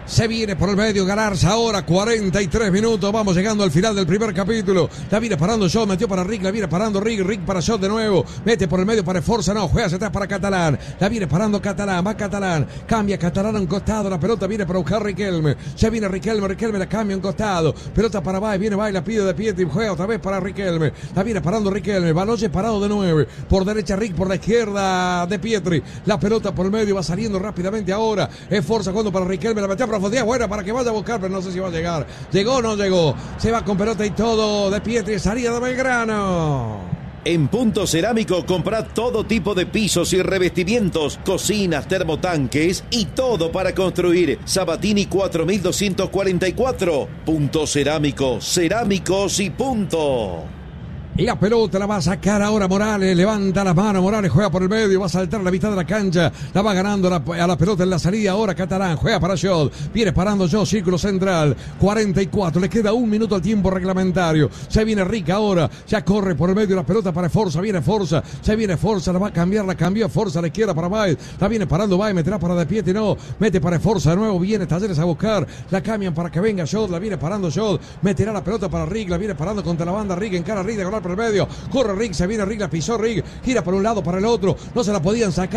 Speaker 4: Se viene por el medio Galarza ahora, cuarenta y tres minutos. Vamos llegando al final del primer capítulo. La viene parando Shot, metió para Rick, la viene parando Rick, Rick para Shot de nuevo. Mete por el medio para Forza, no, juega hacia atrás para Catalán. La viene parando Catalán, va Catalán. Cambia Catalán a un costado, la pelota viene para buscar Riquelme. Se viene Riquelme, Riquelme la cambia a un costado. Pelota para Bay, viene Bay, la pide de Pietri, juega otra vez para Riquelme. La viene parando Riquelme, Baloyes parado de nueve. Por derecha Rick, por la izquierda de Pietri. La pelota por el medio va saliendo rápidamente ahora. Es Forza cuando para Riquelme, la metió a profundidad buena para que vaya a buscar, pero no sé si va a llegar. Llegó o no llegó. Se va con pelota y todo de Pietri, salida de Belgrano.
Speaker 12: En Punto Cerámico comprá todo tipo de pisos y revestimientos, cocinas, termotanques y todo para construir. Sabatini cuatro mil doscientos cuarenta y cuatro. Punto Cerámico, cerámicos y punto.
Speaker 4: La pelota la va a sacar ahora Morales, levanta las manos, Morales juega por el medio, va a saltar a la mitad de la cancha, la va ganando a la, a la pelota en la salida ahora Catalán, juega para Shot, viene parando Shot, círculo central, cuarenta y cuatro, le queda un minuto al tiempo reglamentario, se viene Rick ahora, ya corre por el medio la pelota para Forza, viene Forza, se viene Forza, la va a cambiar, la cambió Forza a la izquierda para Baez, la viene parando Baez, meterá para De Pietri, no, mete para Forza de nuevo, viene Talleres a buscar, la cambian para que venga Shot, la viene parando Shot, meterá la pelota para Rick, la viene parando contra la banda Rick, encara Rick de golar por el medio, corre Rick, se viene Rick, la pisó Rick, gira por un lado, para el otro, no se la podían sacar.